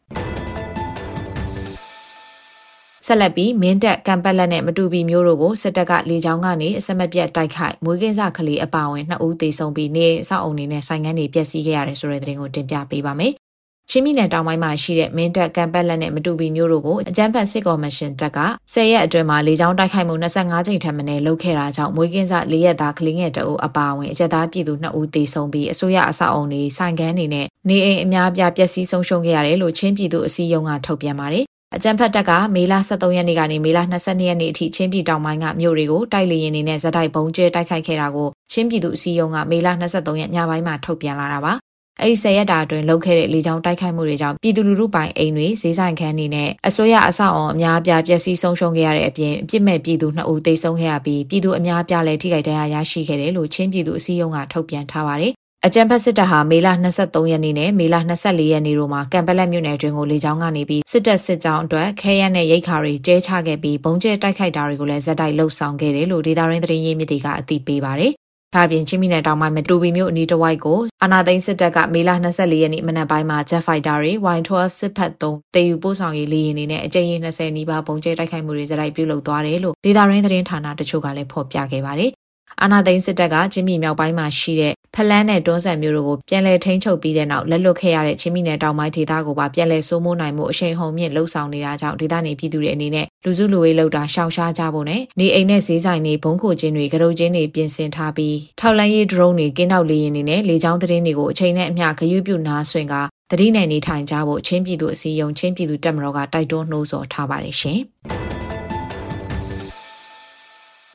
ဆက်လက်ပြီးမင်းတပ်ကံပတ်လက်နဲ့မတူပီမျိုးတို့ကိုစစ်တပ်ကလေကြောင်းကနေအစမပြတ်တိုက်ခိုက်မွေးကင်းစကလေးအပါအဝင်နှစ်ဦးသေဆုံးပြီးနေအဆောက်အုံတွေနဲ့ဆိုင်ငန်းတွေပျက်စီးခဲ့ရတယ်ဆိုတဲ့သတင်းကိုတင်ပြပေးပါမယ်။ချင်းပြည်နယ်တောင်ပိုင်းမှာရှိတဲ့မင်းတပ်ကံပတ်လက်နဲ့မတူပီမျိုးတို့ကိုအကြမ်းဖက်စစ်ကော်မရှင်တပ်ကဆယ်ရက်အတွင်းမှာလေကြောင်းတိုက်ခိုက်မှု၂၅ကြိမ်ထက်မနည်းလုပ်ခဲ့တာကြောင့်မွေးကင်းစ၄ရက်သားကလေးငယ်တအုပ်အပါအဝင်အကြက်သားပြည်သူနှစ်ဦးသေဆုံးပြီးအစိုးရအဆောက်အုံတွေဆိုင်ငန်းတွေနဲ့နေအိမ်အများအပြားပျက်စီးဆုံးရှုံးခဲ့ရတယ်လို့ချင်းပြည်သူအစည်းအရုံးကထုတ်ပြန်ပါတယ်။အကြမ်းဖက်တပ်ကမေလ၁၃ရက်နေ့ကနေမေလ၂၂ရက်နေ့အထိချင်းပြည်တောင်ပိုင်းကမြို့တွေကိုတိုက်လေယာဉ်တွေနဲ့ဇက်တိုက်ဘုံကျဲတိုက်ခိုက်ခဲ့တာကိုချင်းပြည်သူအစည်းအရုံးကမေလ၂၃ရက်ညပိုင်းမှာထုတ်ပြန်လာတာပါ။အဲဒီဆယ်ရက်တာအတွင်းလုပ်ခဲ့တဲ့လေကြောင်းတိုက်ခိုက်မှုတွေကြောင့်ပြည်သူလူထုပိုင်အိမ်တွေဈေးဆိုင်ခန်းတွေနဲ့အစိုးရအဆောက်အအုံအများအပြားပျက်စီးဆုံးရှုံးခဲ့ရတဲ့အပြင်အပြစ်မဲ့ပြည်သူနှစ်ဦးသေဆုံးခဲ့ရပြီးပြည်သူအများအပြားလည်းထိခိုက်ဒဏ်ရာရရှိခဲ့တယ်လို့ချင်းပြည်သူအစည်းအရုံးကထုတ်ပြန်ထားပါတယ်။အကြမ်းဖက်စစ်တပ်ဟာမေလ၂၃ရက်နေ့နဲ့မေလ၂၄ရက်နေ့တို့မှာကံပလက်မြို့နယ်အတွင်းကိုလေကြောင်းကနေပြီးစစ်တပ်စစ်ကြောင်းအတွက်ခဲယမ်းနဲ့ရိတ်ခါတွေကျဲချခဲ့ပြီးဘုံကျဲတိုက်ခိုက်တာတွေကိုလည်းဇက်တိုက်လှုပ်ဆောင်ခဲ့တယ်လို့ဒေသရင်းသတင်းရင်းမြစ်တွေကအသိပေးပါတယ်။ဒါ့အပြင်ချင်းပြည်နယ်တောင်ပိုင်းမတူပီမြို့အနီးတစ်ဝိုက်ကိုအာနာသိန်းစစ်တပ်ကမေလ၂၄ရက်နေ့မနက်ပိုင်းမှာ Jet Fighter တွေ Y ၁၂ စစ်ဖက်သုံးတေယူပို့ဆောင်ရေးလေယာဉ်တွေနဲ့အကြိမ်၂၀နီးပါးဘုံကျဲတိုက်ခိုက်မှုတွေဇက်တိုက်ပြုလုပ်သွားတယ်လို့ဒေသရင်းသတင်းဌာနတချို့ကလည်းဖော်ပြခဲ့ပါတယ်။အာနာသိန်းစစ်တပ်ကချင်းပြည်မြောက်ပိုင်းမှာရှိတဲ့ဖလန်းနဲ့တွန်းဆန်မျိုးတို့ကိုပြန်လည်ထိန်းချုပ်ပြီးတဲ့နောက်လက်လွတ်ခဲ့ရတဲ့ချင်းပြည်နယ်တောင်ပိုင်းဒေသကိုပါပြန်လည်စိုးမိုးနိုင်မှုအရှိန်ဟုန်မြင့်လှုပ်ဆောင်နေတာကြောင့်ဒေသနေပြည်သူတွေအနေနဲ့လူစုလူဝေးလှုပ်တာရှောင်ရှားကြဖို့နဲ့နေအိမ်နဲ့ဈေးဆိုင်တွေဘုံခိုခြင်းတွေကရုတ်ချင်းတွေပြင်ဆင်ထားပြီးထောက်လန်းရေး drone တွေကင်းထောက်လေယာဉ်တွေနဲ့လေကြောင်းသတင်းတွေကိုအချိန်နဲ့အမျှဂရုပြုနားဆွင့်ကသတိနဲ့နေထိုင်ကြဖို့ချင်းပြည်သူအစည်းအရုံးချင်းပြည်သူတပ်မတော်ကတိုက်တွန်းနှိုးဆော်ထားပါတယ်ရှင်။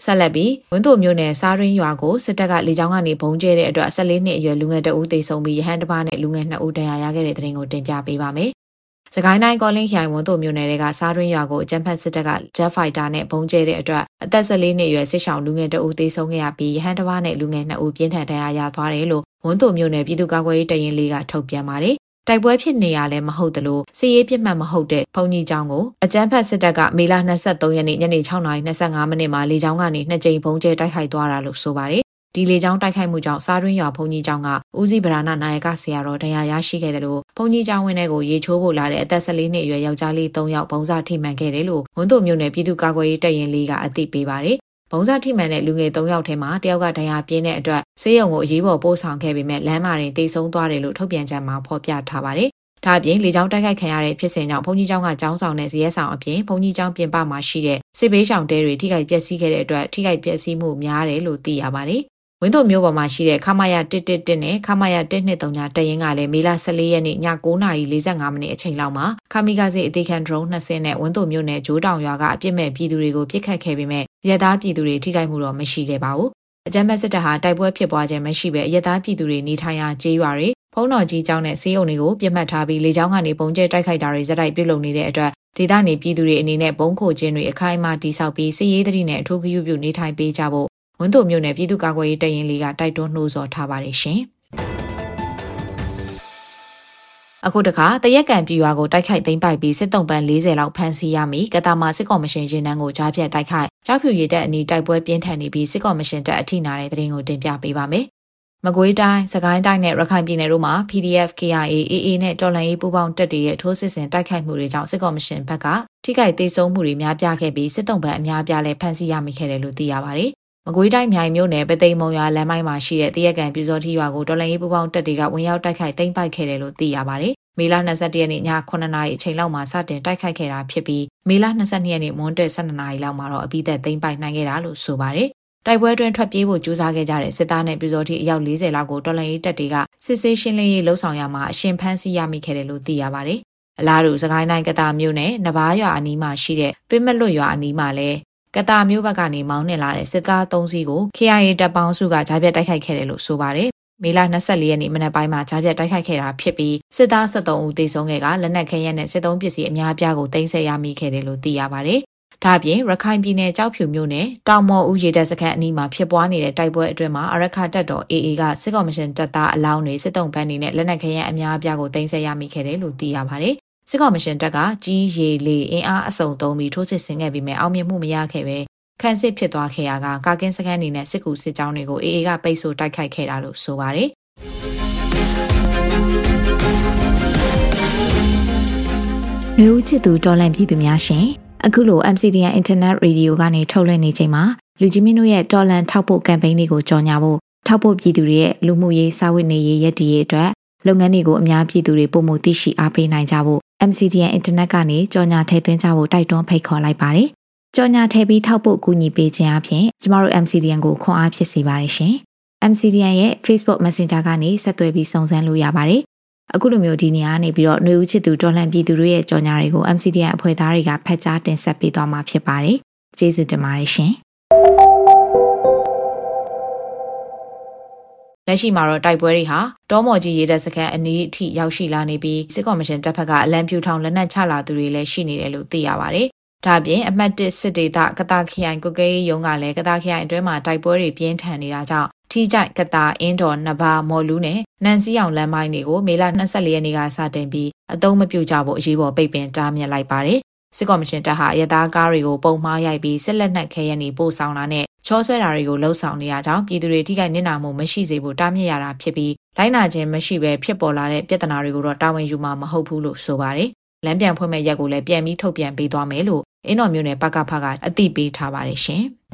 ဆက်လက်ပြီးဝင်းတို့မျိုးနယ်စားရင်းရွာကိုစစ်တပ်ကလေကြောင်းကနေဘုံကျဲတဲ့အတွက်၁၄နှစ်အရွယ်လူငယ်တဦးသေဆုံးပြီးရဟန်းတစ်ပါးနဲ့လူငယ်နှစ်ဦးဒဏ်ရာရခဲ့တဲ့တဲ့တင်ကိုတင်ပြပေးပါမယ်။စကိုင်းတိုင်းကောလင်းခိုင်ဝန်းတို့မျိုးနယ်တွေကစားရင်းရွာကိုအကြမ်းဖက်စစ်တပ်က Jet Fighter နဲ့ဘုံကျဲတဲ့အတွက်အသက်၁၄နှစ်အရွယ်စစ်ဆောင်လူငယ်တဦးသေဆုံးခဲ့ရပြီးရဟန်းတစ်ပါးနဲ့လူငယ်နှစ်ဦးပြင်းထန်ဒဏ်ရာရသွားတယ်လို့ဝန်းတို့မျိုးနယ်ပြည်သူ့ကာကွယ်ရေးတပ်ရင်းလေးကထုတ်ပြန်ပါတယ်။တိုက်ပွဲဖြစ်နေရလဲမဟုတ်သလိုစစ်ရေးပြစ်မှတ်မဟုတ်တဲ့ဘုံကြီးကျောင်းကိုအကြမ်းဖက်စစ်တပ်ကမေလ၂၃ရက်နေ့ညနေ၆နာရီ၂၅မိနစ်မှာလေကြောင်းကနေနှစ်ကြိမ်ဘုံကျဲတိုက်ခိုက်သွားတာလို့ဆိုပါတယ်။ဒီလေကြောင်းတိုက်ခိုက်မှုကြောင့်စားရင်းရွာဘုံကြီးကျောင်းကဦးစီးဗရာဏနာယကဆရာတော်ဒဏ်ရာရရှိခဲ့တယ်လို့ဘုံကြီးကျောင်းဝင်းထဲကိုရေချိုးဖို့လာတဲ့အသက်၁၄နှစ်အရွယ်ယောက်ျားလေး၃ယောက်ဘုံစားထိမှန်ခဲ့တယ်လို့ဝန်းတို့မျိုးနယ်ပြည်သူ့ကာကွယ်ရေးတပ်ရင်းလေးကအသိပေးပါတယ်။ဘုံစားထိမှန်တဲ့လူငယ်၃ယောက်ထဲမှာတယောက်ကဒဏ်ရာပြင်းတဲ့အတွက်ဆေးရုံကိုအရေးပေါ်ပို့ဆောင်ခဲ့ပေမဲ့လမ်းမှာတင်သေဆုံးသွားတယ်လို့ထုတ်ပြန်ချက်မှာဖော်ပြထားပါတယ်။ဒါအပြင်လေကြောင်းတိုက်ခိုက်ခံရတဲ့ဖြစ်စဉ်ကြောင့်ဘုံကြီးကျောင်းကကျောင်းဆောင်နဲ့ဇရဲဆောင်အပြင်ဘုံကြီးကျောင်းပြင်ပမှာရှိတဲ့စစ်ဘေးရှောင်တဲတွေထိခိုက်ပျက်စီးခဲ့တဲ့အတွက်ထိခိုက်ပျက်စီးမှုများတယ်လို့သိရပါတယ်။ဝင်းတို့မျိုးပေါ်မှာရှိတဲ့ခမာယာ၁၁၁နဲ့ခမာယာ၁၂၃တပ်ရင်းကလည်းမေလ၁၄ရက်နေ့ည၉နာရီ၄၅မိနစ်အချိန်လောက်မှာခမီကာစီအသေးခံ drone နှစ်စင်းနဲ့ဝင်းတို့မျိုးနယ်ဂျိုးတောင်ရွာကအပြစ်မဲ့ပြည်သူတွေကိုပစ်ခတ်ခဲ့ပေမဲ့ရဲသားပြည်သူတွေထိခိုက်မှုတော့မရှိခဲ့ပါဘူး။အကြမ်းဖက်စစ်တပ်ဟာတိုက်ပွဲဖြစ်ပွားခြင်းမရှိဘဲရဲသားပြည်သူတွေနေထိုင်ရာကျေးရွာတွေဖုံးတော်ကြီးကျောင်းနဲ့ဆေးရုံတွေကိုပြစ်မှတ်ထားပြီးလေကြောင်းကနေပုံကျဲတိုက်ခိုက်တာတွေဇက်တိုက်ပြုလုပ်နေတဲ့အတွက်ဒေသနေပြည်သူတွေအနေနဲ့ဘုံခိုခြင်းတွေအခိုင်အမာတိစောက်ပြီးစစ်ရေးသတိနဲ့အထူးဂရုပြုနေထိုင်ပေးကြဖို့ဝင်းတို့မျိုးနယ်ပြည်သူ့ကာကွယ်ရေးတပ်ရင်းလေးကတိုက်တွန်းနှိုးဆော်ထားပါတယ်ရှင်။အခုတခါတရက်ကန်ပြည်ရွာကိုတိုက်ခိုက်သိမ်းပိုက်ပြီးစစ်တုံးပန်း၄၀လောက်ဖမ်းဆီးရမည်ကတာမာစစ်ကော်မရှင်ရင်နှန်းကိုကြားဖြတ်တိုက်ခိုက်ကြောက်ဖြူရည်တပ်အနီးတိုက်ပွဲပြင်းထန်နေပြီးစစ်ကော်မရှင်တပ်အထိနာတဲ့သတင်းကိုတင်ပြပေးပါမယ်။မကွေးတိုင်းစကိုင်းတိုင်းနဲ့ရခိုင်ပြည်နယ်တို့မှာ P D F K I A A A နဲ့တော်လှန်ရေးပူးပေါင်းတပ်တွေရဲ့ထိုးစစ်ဆင်တိုက်ခိုက်မှုတွေကြောင့်စစ်ကော်မရှင်ဘက်ကထိခိုက်သေးဆုံးမှုတွေများပြားခဲ့ပြီးစစ်တုံးပန်းအများပြားလည်းဖမ်းဆီးရမိခဲ့တယ်လို့သိရပါတယ်။မကွေးတိုင်းမြိုင်မြို့နယ်ပသိမ်မုံရွာလမ်းမိုင်းမှာရှိတဲ့တရက်ကန်ပြူစောတိရွာကိုတော်လှန်ရေးပူးပေါင်းတပ်တွေကဝင်ရောက်တိုက်ခိုက်သိမ်းပိုက်ခဲ့တယ်လို့သိရပါတယ်။မေလ၂၁ရက်နေ့ည9နာရီအချိန်လောက်မှာစတင်တိုက်ခိုက်ခဲ့တာဖြစ်ပြီးမေလ၂၂ရက်နေ့မွန်းတက်၁၂နာရီလောက်မှာတော့အပြီးသက်သိမ်းပိုက်နိုင်ခဲ့တာလို့ဆိုပါတယ်။တိုက်ပွဲတွင်ထွက်ပြေးဖို့ကြိုးစားခဲ့ကြတဲ့စစ်သားနဲ့ပြူစောတိအယောက်၄၀လောက်ကိုတော်လှန်ရေးတပ်တွေကစစ်ဆေးရှင်းလင်းရေးလှုပ်ဆောင်ရမှာအရှင်ဖမ်းဆီးရမိခဲ့တယ်လို့သိရပါတယ်။အလားတူစကိုင်းတိုင်းကတာမြို့နယ်နဘာရွာအနီးမှာရှိတဲ့ပင်းမလွတ်ရွာအနီးမှာလည်းကတာမျိုးဘက်ကနေမောင်းနှင်လာတဲ့စစ်ကား၃စီးကို K I A တပ်ပေါင်းစုကကြားပြတ်တိုက်ခိုက်ခဲ့တယ်လို့ဆိုပါတယ်။မေလ၂၄ရက်နေ့မနက်ပိုင်းမှာကြားပြတ်တိုက်ခိုက်ခဲ့တာဖြစ်ပြီးစစ်သား၁၃ဦးသေဆုံးခဲ့ကလက်နက်ခဲယမ်းနဲ့စစ်သုံးပစ္စည်းအများအပြားကိုတင်ဆက်ရမိခဲ့တယ်လို့သိရပါတယ်။ဒါ့အပြင်ရခိုင်ပြည်နယ်ကြောက်ဖြူမြို့နယ်တောင်မော်ဦးရေတပ်စခန်းအနီးမှာဖြစ်ပွားနေတဲ့တိုက်ပွဲအတွင်းမှာအရခတပ်တော် A A ကစစ်ကော်မရှင်တပ်သားအလောင်းတွေစစ်တုံးပန်းတွေနဲ့လက်နက်ခဲယမ်းအများအပြားကိုတင်ဆက်ရမိခဲ့တယ်လို့သိရပါတယ်။စစ်ကော်မရှင်တပ်ကကြီးရေလေအင်အားအစုံသုံးပြီးထိုးစစ်ဆင်ခဲ့ပြီးမြဲအောင်မြင်မှုမရခဲ့ပဲခန့်စစ်ဖြစ်သွားခဲ့ရာကကာကင်းစခန်းနေနဲ့စစ်ကူစစ်ကြောင်းတွေကို A A ကပိတ်ဆို့တိုက်ခိုက်ခဲ့တာလို့ဆိုပါတယ်။မျိုးချစ်သူတော်လန့်ပြည်သူများရှင်အခုလို M C D N Internet Radio ကနေထုတ်လွှင့်နေချိန်မှာလူကြီးမင်းတို့ရဲ့တော်လန့်ထောက်ပို့ကမ်ပိန်းတွေကိုကြော်ညာဖို့ထောက်ပို့ပြည်သူတွေရဲ့လူမှုရေးစာဝတ်နေရေးရည်တည်ရေးအတွက်လုပ်ငန်းတွေကိုအများပြည်သူတွေပုံမှုသိရှိအားပေးနိုင်ကြဖို့ M C D N Internet ကနေကြော်ညာထည့်သွင်းကြဖို့တိုက်တွန်းဖိတ်ခေါ်လိုက်ပါတယ်။ကြော်ညာထည့်ပြီးထောက်ပို့ကူညီပေးခြင်းအပြင်ကျမတို့ M C D N ကိုခွန်အားဖြစ်စေပါတယ်ရှင်။ M C D N ရဲ့ Facebook Messenger ကနေဆက်သွယ်ပြီးစုံစမ်းလို့ရပါတယ်။အခုလိုမျိုးဒီနေရာနေပြီးတော့ຫນွေဦးချစ်သူတော်လှန်ပြည်သူတွေရဲ့ကြော်ညာတွေကို M C D N အဖွဲ့သားတွေကဖတ်ကြားတင်ဆက်ပေးသွားမှာဖြစ်ပါတယ်။ကျေးဇူးတင်ပါတယ်ရှင်။လက်ရှိမှာတော့တိုက်ပွဲတွေဟာတောမော်ကြီးရေတပ်စခန်းအနီးအထိရောက်ရှိလာနေပြီးစစ်ကော်မရှင်တပ်ဖက်ကအလံပြူထောင်လက်နက်ချလာသူတွေလည်းရှိနေတယ်လို့သိရပါတယ်။ဒါ့အပြင်အမှတ်တစ်စစ်ဒေသကတာခရိုင်ကုတ်ကဲရုံးကလည်းကတာခရိုင်အတွင်းမှာတိုက်ပွဲတွေပြင်းထန်နေတာကြောင့်ထီးကြိုက်ကတာအင်းတော်နဘာမော်လူးနဲ့နန်စီအောင်လမ်းမိုင်းတွေကိုမေလ၂၄ရက်နေ့ကစတင်ပြီးအသုံးမပြုကြဖို့အရေးပေါ်ပိတ်ပင်တားမြစ်လိုက်ပါတယ်။စစ်ကော်မရှင်တပ်ဟာရသားကားတွေကိုပုံမှားရိုက်ပြီးစစ်လက်နက်ခဲယမ်းတွေပို့ဆောင်တာနဲ့ချောဆွဲတာတွေကိုလှုံ့ဆော်နေရကြောင်းပြည်သူတွေထိခိုက်နစ်နာမှုမရှိစေဖို့တားမြစ်ရတာဖြစ်ပြီးလိုက်နာခြင်းမရှိဘဲဖြစ်ပေါ်လာတဲ့ပြဿနာတွေကိုတော့တာဝန်ယူမှာမဟုတ်ဘူးလို့ဆိုပါတယ်။လမ်းပြန်ဖွင့်မဲ့ရက်ကိုလည်းပြန်ပြီးထုတ်ပြန်ပေးသွားမယ်လို့အင်းတော်မျိုးနယ်ပကဖကအသိပေးထားပါတယ်ရှင်။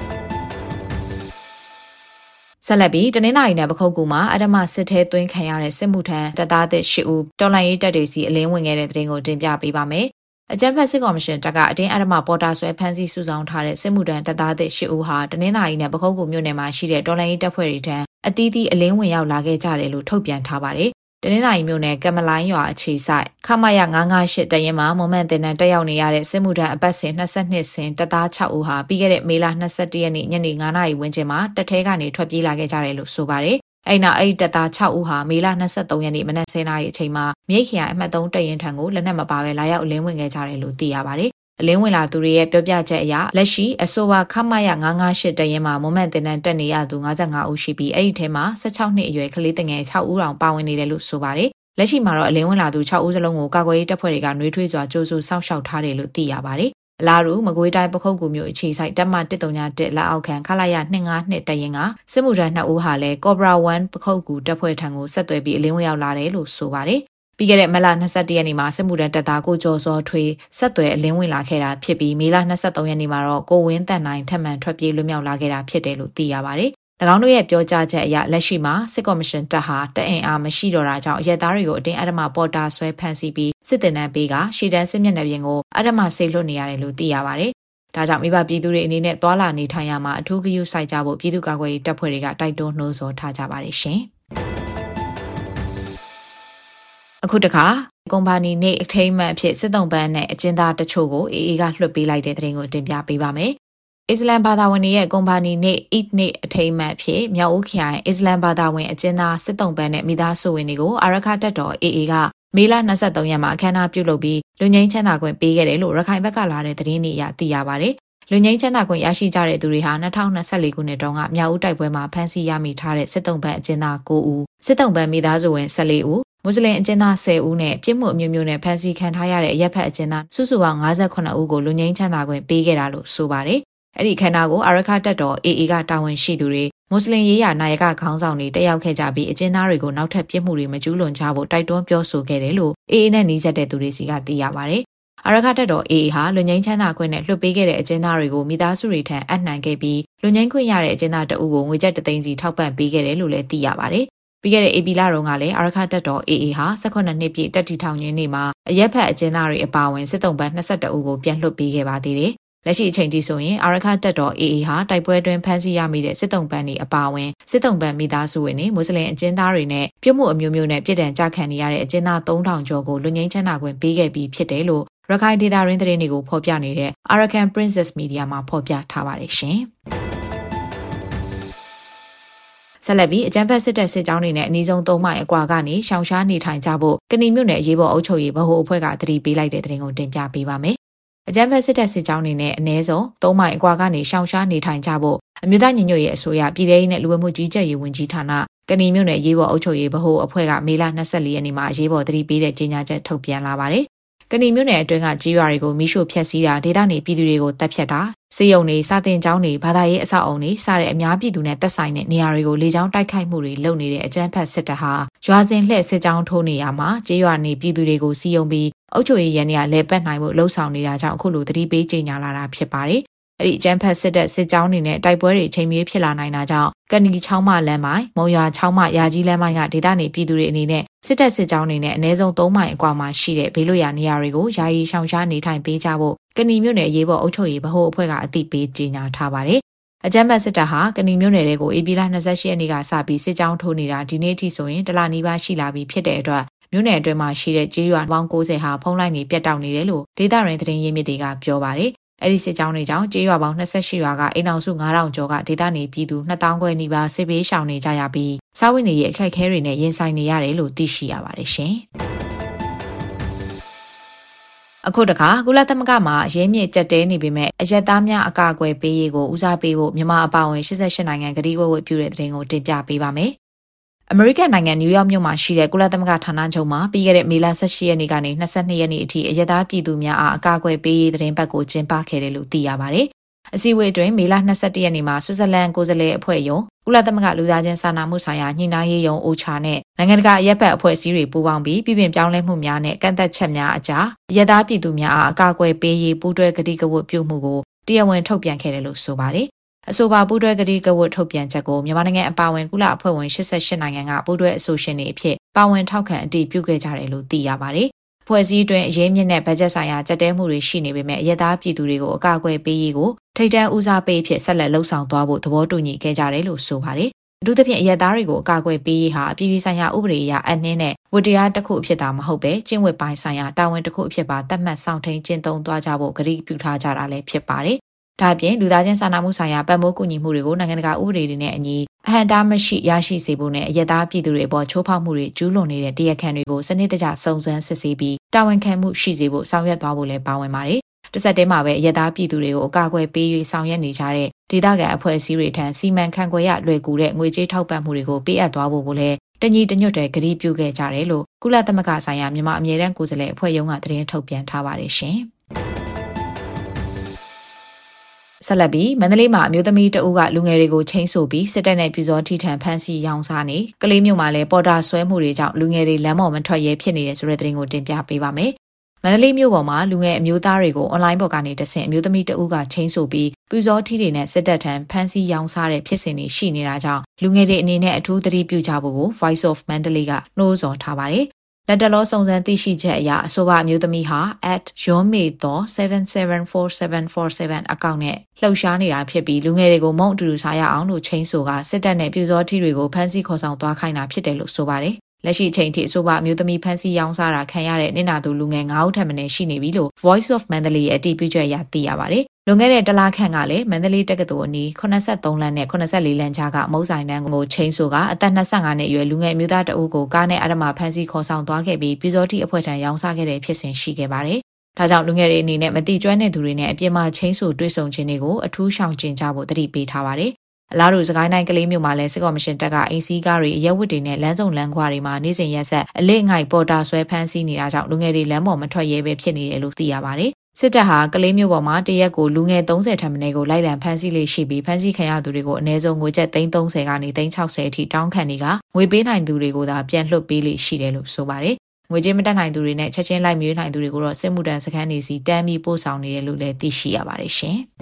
ဆက်လက်ပြီးတနင်္သာရီနယ်ပခုတ်ကူမှာအဓမ္မစစ်ထဲသွင်းခံရတဲ့စစ်မှုထမ်းတပ်သားသစ်၈ဦးတော်လှန်ရေးတပ်တွေစီအလင်းဝင်ခဲ့တဲ့တဲ့တင်ကိုတင်ပြပေးပါမယ်။အကြမ်းဖက်စစ်ကော်မရှင်တပ်ကအတင်းအဓမ္မပေါ်တာဆွဲဖမ်းဆီးစုဆောင်ထားတဲ့စစ်မှုထမ်းတပ်သားသစ်၈ဦးဟာတနင်္သာရီနယ်ပခုတ်ကူမြို့နယ်မှာရှိတဲ့တော်လှန်ရေးတပ်ဖွဲ့တွေထံအသီးသီးအလင်းဝင်ရောက်လာခဲ့ကြတယ်လို့ထုတ်ပြန်ထားပါတယ်။တနင်္သာရီမြို့နယ်ကမလိုင်းရွာအခြေစိုက်ခမရငါးငါးရှစ်တရင်မှာမွန်မန်တင်တန်းတက်ရောက်နေရတဲ့စစ်မှုထမ်းအပတ်စဉ်နှစ်၂စင်တပ်သား၆ဦးဟာပြီးခဲ့တဲ့မေလ၂၁ရက်နေ့ညနေ၅နာရီဝန်းကျင်မှာတပ်ထဲကနေထွက်ပြေးလာခဲ့ကြတယ်လို့ဆိုပါတယ်။အဲ့နောက်အဲ့ဒီတပ်သား၆ဦးဟာမေလ၂၃ရက်နေ့မနက်၁၀နာရီအချိန်မှာမြိတ်ခရိုင်အမှတ်၃တရင်ထံကိုလက်နက်မပါဘဲလာရောက်အလင်းဝင်ခဲ့ကြတယ်လို့သိရပါတယ်။အလင်းဝင်လာသူတွေရဲ့ပြောပြချက်အရလက်ရှိအဆိုပါခမရငါးငါးရှစ်တရင်မှာမွန်မန်တင်တန်းတက်နေရသူ၅၅ဦးရှိပြီးအဲ့ဒီထဲမှာ၁၆နှစ်အရွယ်ကလေးတငယ်၆ဦးတောင်ပါဝင်နေတယ်လို့ဆိုပါတယ်။လက်ရှိမှာတော့အလင်းဝင်လာသူ၆ဦးစလုံးကိုကာကွယ်ရေးတပ်ဖွဲ့တွေကနှွေးထွေးစွာကြိုးစုစောင့်ရှောက်ထားတယ်လို့သိရပါတယ်။အလားတူမကွေးတိုင်းပခုတ်ကူမြို့အခြေစိုက်တပ်မတစ်တုံညာတစ်လက်အောက်ခံခလာရ၂၅နှစ်တရင်ကစစ်မှုထမ်းနှစ်ဦးဟာလည်းကော့ဘရာ၁ပခုတ်ကူတပ်ဖွဲ့ထံကိုဆက်သွယ်ပြီးအလင်းဝင်ရောက်လာတယ်လို့ဆိုပါတယ်။ပြီးခဲ့တဲ့မလ၂၁ရက်နေ့မှာစစ်မှုထမ်းတပ်သားကိုကျော်စောထွေဆက်သွယ်အလင်းဝင်လာခဲ့တာဖြစ်ပြီးမေလ၂၃ရက်နေ့မှာတော့ကိုဝင်းတန်နိုင်ထပ်မံထွက်ပြေးလွတ်မြောက်လာခဲ့တာဖြစ်တယ်လို့သိရပါတယ်။၎င်းတို့ရဲ့ပြောကြားချက်အရလက်ရှိမှာစစ်ကော်မရှင်တပ်ဟာတအင်အားမရှိတော့တာကြောင့်ရဲသားတွေကိုအတင်းအဓမ္မပေါ်တာဆွဲဖမ်းဆီးပြီးစစ်တင်တန်းပေးကရှီတန်းစစ်မျက်နှာပြင်ကိုအဓမ္မဆေးလွှတ်နေရတယ်လို့သိရပါတယ်။ဒါကြောင့်မိဘပြည်သူတွေအနေနဲ့သွာလာနေထိုင်ရမှာအထူးဂရုစိုက်ကြဖို့ပြည်သူ့ကာကွယ်ရေးတပ်ဖွဲ့တွေကတိုက်တွန်းနှိုးဆော်ထားကြပါတယ်ရှင်။အခုတခါကုမ္ပဏီနေအထိမ်းအမှတ်အဖြစ်စစ်တုံးပန်းနဲ့အကျဉ်းသားတချို့ကိုအေအေကလွှတ်ပေးလိုက်တဲ့သတင်းကိုတင်ပြပေးပါမယ်။အစ္စလမ်ဘာသာဝင်တွေရဲ့ကုမ္ပဏီနေ့အစ်နေ့အထိမ်းအမှတ်ဖြစ်မြောက်ဦးခရိုင်အစ္စလမ်ဘာသာဝင်အကျဉ်းသားစစ်တုံးပန်းနဲ့မိသားစုဝင်တွေကိုအာရခတပ်တော်အေအေကမေလ၂၃ရက်မှာအခမ်းအနားပြုလုပ်ပြီးလူငင်းချမ်းသာခွင့်ပေးခဲ့တယ်လို့ရခိုင်ဘက်ကလာတဲ့သတင်းတွေအရသိရပါတယ်။လူငင်းချမ်းသာခွင့်ရရှိကြတဲ့သူတွေဟာ၂၀၂၄ခုနှစ်တုန်းကမြောက်ဦးတိုက်ပွဲမှာဖမ်းဆီးရမိထားတဲ့စစ်တုံးပန်းအကျဉ်းသား၉ဦးစစ်တုံးပန်းမိသားစုဝင်၁၄ဦးမွတ်စလင်အကျဉ်းသား၁၀ဦးနဲ့ပြစ်မှုအမျိုးမျိုးနဲ့ဖမ်းဆီးခံထားရတဲ့အရက်ဖက်အကျဉ်းသားစုစုပေါင်း၅၈ဦးကိုလူငင်းချမ်းသာခွင့်ပေးခဲ့တာလို့ဆိုပါတယ်။အဲ့ဒီခန္ဓာကိုအာရခတပ်တော်အေအေကတာဝန်ရှိသူတွေမွတ်စလင်ရေးရာနာယကခေါင်းဆောင်တွေတက်ရောက်ခဲ့ကြပြီးအကျဉ်းသားတွေကိုနောက်ထပ်ပြစ်မှုတွေမကျူးလွန်ကြဖို့တိုက်တွန်းပြောဆိုခဲ့တယ်လို့အေအေနဲ့နှီးစပ်တဲ့သူတွေစီကသိရပါတယ်။အာရခတပ်တော်အေအေဟာလူငင်းချမ်းသာခွင့်နဲ့လွှတ်ပေးခဲ့တဲ့အကျဉ်းသားတွေကိုမိသားစုတွေထံအပ်နှံခဲ့ပြီးလူငင်းခွင့်ရတဲ့အကျဉ်းသားတအုပ်ကိုငွေကျပ်တစ်သိန်းစီထောက်ပံ့ပေးခဲ့တယ်လို့လည်းသိရပါတယ်။ပြီးခဲ့တဲ့ဧပြီလတုန်းကလည်းအာရခတပ်တော်အေအေဟာ၁၈နှစ်ပြည့်တက်တီထောင်ရင်းနေ့မှာအရက်ဖက်အကျဉ်းသားတွေအပါအဝင်စစ်တုံးပန်း၂၁ဦးကိုပြန်လွှတ်ပေးခဲ့ပါသေးတယ်။လက်ရှိအချိန်ထိဆိုရင်အာရခတပ်တော်အေအေဟာတိုက်ပွဲတွင်ဖမ်းဆီးရမိတဲ့စစ်တုံးပန်းတွေအပါအဝင်စစ်တုံးပန်းမိသားစုဝင်တွေမွတ်စလင်အကျဉ်းသားတွေနဲ့ပြစ်မှုအမျိုးမျိုးနဲ့ပြည်ထန်ကြခံနေရတဲ့အကျဉ်းသား၃ထောင်ကျော်ကိုလူငင်းချမ်းသာခွင့်ပေးခဲ့ပြီးဖြစ်တယ်လို့ရခိုင်ဒေသရင်းသတင်းတွေကိုဖော်ပြနေတဲ့ Arakan Princess Media မှာဖော်ပြထားပါတယ်ရှင်။ဆက်လက်ပြီးအကြမ်းဖက်စစ်တပ်စစ်ကြောင်းတွေနဲ့အနည်းဆုံး၃မိုင်အကွာကနေရှောင်ရှားနေထိုင်ကြဖို့ကဏီမြို့နယ်အရေးပေါ်အုပ်ချုပ်ရေးဗဟိုအဖွဲ့ကတတိပေးလိုက်တဲ့သတင်းကိုတင်ပြပေးပါမယ်။အကြမ်းဖက်စစ်တပ်စစ်ကြောင်းတွေနဲ့အနည်းဆုံး၃မိုင်အကွာကနေရှောင်ရှားနေထိုင်ကြဖို့အမျိုးသားညီညွတ်ရေးအစိုးရပြည်ထရေးနဲ့လူဝင်မှုကြီးကြပ်ရေးဝန်ကြီးဌာနကဏီမြို့နယ်အရေးပေါ်အုပ်ချုပ်ရေးဗဟိုအဖွဲ့ကမေလ၂၄ရက်နေ့မှာအရေးပေါ်တတိပေးတဲ့ကြေညာချက်ထုတ်ပြန်လာပါတယ်။ကဏီမြို့နယ်အတွင်းကကြေးရွာတွေကိုမိရှို့ဖျက်ဆီးတာဒေသနေပြည်သူတွေကိုတပ်ဖြတ်တာစေယုံတွေစာတင်ကျောင်းတွေဘာသာရေးအဆောက်အုံတွေစတဲ့အများပြည်သူနဲ့သက်ဆိုင်တဲ့နေရာတွေကိုလေကြောင်းတိုက်ခိုက်မှုတွေလုပ်နေတဲ့အကြမ်းဖက်စစ်တပ်ဟာရွာစဉ်လှည့်စစ်ကြောင်းထိုးနေရမှာကြေးရွာနေပြည်သူတွေကိုစီယုံပြီးအုပ်ချုပ်ရေးရန်နေရာလဲပတ်နိုင်မှုလှုံ့ဆော်နေတာကြောင့်အခုလိုတတိပေးကြေညာလာတာဖြစ်ပါတယ်။အဲ့ဒီအကြမ်းဖက်စစ်တပ်စစ်ကြောင်းတွေနဲ့တိုက်ပွဲတွေချိန်မြေးဖြစ်လာနိုင်တာကြောင့်ကဏီချောင်းမလမ်းမိုင်မုံရွာချောင်းမရာကြီးလမ်းမိုင်ကဒေသနေပြည်သူတွေအနေနဲ့စစ်တပ်စစ်ကြောင်းတွေနဲ့အနည်းဆုံး၃မိုင်အကွာမှာရှိတဲ့ဘေးလွတ်ရာနေရာတွေကိုယာယီရှောင်ရှားနေထိုင်ပေးကြဖို့ကဏီမြို့နယ်အရေးပေါ်အုပ်ချုပ်ရေးဗဟိုအဖွဲ့ကအသိပေးကြေညာထားပါတယ်။အကြမ်းဖက်စစ်တပ်ဟာကဏီမြို့နယ်တွေကိုဧပြီလ၂၈ရက်နေ့ကစပြီးစစ်ကြောင်းထိုးနေတာဒီနေ့အထိဆိုရင်တလနီးပါးရှိလာပြီဖြစ်တဲ့အတွက်မြို့နယ်အတွင်းမှာရှိတဲ့ကြေးရွာပေါင်း၉၀ဟာဖုံးလိုက်နေပြတ်တောက်နေတယ်လို့ဒေသရင်းသတင်းရင်းမြစ်တွေကပြောပါတယ်။အဲ့ဒီစစ်ကြောင်းတွေကြောင့်ကြေးရွာပေါင်း၂၈ရွာကအိမ်အောင်စု၅ထောင်ကျော်ကဒေသနေပြည်သူ၂သောင်းခွဲနီးပါးစစ်ဘေးရှောင်နေကြရပြီးစားဝတ်နေရေးအခက်အခဲတွေနဲ့ရင်ဆိုင်နေရတယ်လို့သိရှိရပါတယ်ရှင်။အခုတခါကုလသမဂ္ဂမှာရင်းမြစ်ကြက်တဲနေပေမဲ့အရက်သားများအကာအကွယ်ပေးရေးကိုဦးစားပေးဖို့မြန်မာအပါအဝင်၈၈နိုင်ငံကတိကဝတ်ပြုတဲ့တဲ့တင်ကိုတင်ပြပေးပါမယ်။အမေရိကန်နိုင်ငံနယူးယောက်မြို့မှာရှိတဲ့ကုလသမဂ္ဂဌာနချုပ်မှာပြီးခဲ့တဲ့မေလ၁၈ရက်နေ့ကနေ၂၂ရက်နေ့အထိအရက်သားပြည်သူများအားအကာအကွယ်ပေးရေးသတင်းပတ်ကိုကျင်းပခဲ့တယ်လို့သိရပါတယ်။အစည်းအဝေးအတွင်းမေလ၂၁ရက်နေ့မှာဆွစ်ဇာလန်ကိုယ်စားလှယ်အဖွဲ့ယုံကုလသမဂ္ဂလူသားချင်းစာနာမှုဆိုင်ရာညှိနှိုင်းရေးယုံအိုချာနဲ့နိုင်ငံတကာအရက်ဖက်အဖွဲ့အစည်းတွေပူးပေါင်းပြီးပြည်ပပြောင်းလဲမှုများနဲ့ကန့်သက်ချက်များအကြားအရက်သားပြည်သူများအားအကာအကွယ်ပေးရေးပူးတွဲကတိကဝတ်ပြုမှုကိုတရားဝင်ထုတ်ပြန်ခဲ့တယ်လို့ဆိုပါတယ်။အဆိုပါပူးတွဲကတိကဝတ်ထုတ်ပြန်ချက်ကိုမြန်မာနိုင်ငံအပါအဝင်ကုလအဖွဲ့ဝင်၈၈နိုင်ငံကပူးတွဲအဆိုရှင်တွေအဖြစ်ပါဝင်ထောက်ခံအတည်ပြုခဲ့ကြတယ်လို့သိရပါတယ်။ဖွဲ့စည်းတွင်အရေးမြင့်တဲ့ဘတ်ဂျက်ဆိုင်ရာကြက်တဲမှုတွေရှိနေပေမဲ့အရက်သားပြည်သူတွေကိုအကာအကွယ်ပေးရေးကိုထိပ်တန်းဦးစားပေးဖြစ်ဆက်လက်လှုပ်ဆောင်သွားဖို့သဘောတူညီခဲ့ကြတယ်လို့ဆိုပါတယ်။အထူးသဖြင့်အရက်သားတွေကိုအကာအကွယ်ပေးရေးဟာအပြည်ပြည်ဆိုင်ရာဥပဒေအရအနှင်းနဲ့ဝတ္တရားတစ်ခုအဖြစ်သာမဟုတ်ပဲကျင့်ဝတ်ပိုင်းဆိုင်ရာတာဝန်တစ်ခုအဖြစ်ပါသတ်မှတ်ဆောင်ထိန်ကျင့်သုံးသွားကြဖို့ကတိပြုထားကြတာလည်းဖြစ်ပါတယ်။ဒါ့အပြင်လူသားချင်းစာနာမှုဆိုင်ရာပတ်မိုးကူညီမှုတွေကိုနိုင်ငံတကာဥပဒေတွေနဲ့အညီအဟန့်တားမရှိရရှိစေဖို့နဲ့အရက်သားပြည်သူတွေအပေါ်ချိုးဖောက်မှုတွေကျူးလွန်နေတဲ့တရားခံတွေကိုစနစ်တကျစုံစမ်းစစ်ဆေးပြီးတာဝန်ခံမှုရှိစေဖို့ဆောင်ရွက်သွားဖို့လည်းပါဝင်ပါတယ်။တစ်ဆက်တည်းမှာပဲအရက်သားပြည်သူတွေကိုအကာအကွယ်ပေး၍ဆောင်ရွက်နေကြတဲ့ဒေသခံအဖွဲ့အစည်းတွေထံစီမံခန့်ခွဲရလွယ်ကူတဲ့ငွေကြေးထောက်ပံ့မှုတွေကိုပေးအပ်သွားဖို့ကိုလည်းတညီတညွတ်တဲ့ကတိပြုခဲ့ကြတယ်လို့ကုလသမဂ္ဂဆိုင်ရာမြန်မာအမြဲတမ်းကိုယ်စားလှယ်အဖွဲ့ရုံးကသတင်းထုတ်ပြန်ထားပါတယ်ရှင်။ဆက်လက်ပြီးမန္တလေးမှာအမျိုးသမီးတအုပ်ကလူငယ်တွေကိုချိန်ဆိုပြီးစစ်တပ်နဲ့ပြည်စောထိထံဖမ်းဆီးရောင်းစားနေကလေးမျိုးမှာလည်းပေါ်တာဆွဲမှုတွေကြောင့်လူငယ်တွေလမ်းပေါ်မထွက်ရဲဖြစ်နေတဲ့ဆိုတဲ့သတင်းကိုတင်ပြပေးပါမယ်။မန္တလေးမြို့ပေါ်မှာလူငယ်အမျိုးသားတွေကိုအွန်လိုင်းပေါ်ကနေတဆင့်အမျိုးသမီးတအုပ်ကချိန်ဆိုပြီးပြည်စောထိတွေနဲ့စစ်တပ်ထံဖမ်းဆီးရောင်းစားတဲ့ဖြစ်စဉ်တွေရှိနေတာကြောင့်လူငယ်တွေအနေနဲ့အထူးသတိပြုကြဖို့ကို Voice of Mandalay ကနှိုးဆော်ထားပါတယ်။လက်တလောစုံစမ်းသိရှိချက်အရအဆိုပါအမျိုးသမီးဟာ at yonmeitho seven seven four seven four seven အကောင့်နဲ့လှုပ်ရှားနေတာဖြစ်ပြီးလူငယ်တွေကိုမုံအတူတူစားရအောင်လို့ချိန်ဆိုကစစ်တပ်နဲ့ပြည်စောထိတွေကိုဖမ်းဆီးခေါ်ဆောင်သွားခိုင်းတာဖြစ်တယ်လို့ဆိုပါတယ်။လက်ရှိအချိန်ထိအဆိုပါအမျိုးသမီးဖမ်းဆီးရောင်းစားတာခံရတဲ့နင်နာသူလူငယ်၅ဦးထပ်မံရှိနေပြီလို့ Voice of Mandalay ရဲ့အတည်ပြုချက်အရသိရပါတယ်။လွန်ခဲ့တဲ့တလခန့်ကလည်းမန္တလေးတက္ကသိုလ်အနီးeighty-threeလမ်းနဲ့eighty-fourလမ်းကြားကမုတ်ဆိုင်တန်းကိုချိန်ဆိုကအသက်twenty-fiveနှစ်အရွယ်လူငယ်အမျိုးသားတအုပ်ကိုကားနဲ့အဓမ္မဖမ်းဆီးခေါ်ဆောင်သွားခဲ့ပြီးပြည်စောတိအဖွဲ့ထံရောင်းစားခဲ့တဲ့ဖြစ်စဉ်ရှိခဲ့ပါတယ်။ဒါကြောင့်လူငယ်တွေအနေနဲ့မတိကျွမ်းတဲ့သူတွေနဲ့အပြစ်မှချိန်ဆိုတွေ့ဆုံခြင်းတွေကိုအထူးရှောင်ကျဉ်ကြဖို့တတိပေးထားပါတယ်။အလားတူစကိုင်းတိုင်းကလေးမြို့မှာလည်းစစ်ကော်မရှင်တပ်ကအင်စီကားတွေအရက်ဝတ်တွေနဲ့လမ်းစုံလမ်းခွာတွေမှာနေ့စဉ်ရက်ဆက်အလေးငိုက်ပေါ်တာဆွဲဖမ်းဆီးနေတာကြောင့်လူငယ်တွေလမ်းပေါ်မထွက်ရဲပဲဖြစ်နေတယ်လို့သိရပါတယ်။စစ်တပ်ဟာကလေးမြို့ပေါ်မှာတရက်ကိုလူငယ်thirtyထက်မနည်းကိုလိုက်လံဖမ်းဆီးလေးရှိပြီးဖမ်းဆီးခံရသူတွေကိုအနည်းဆုံးငွေကျပ်thirtyကနေsixtyအထိတောင်းခံနေကငွေပေးနိုင်သူတွေကိုသာပြန်လွှတ်ပေးလေးရှိတယ်လို့ဆိုပါတယ်။ငွေကြေးမတတ်နိုင်သူတွေနဲ့ချက်ချင်းလိုက်မျိုးနိုင်သူတွေကိုတော့စစ်မှုထမ်းစခန်းတွေစီတမ်းပြီးပို့ဆောင်နေတယ်လို့လည်းသိရှိရပါတယ်ရှင်။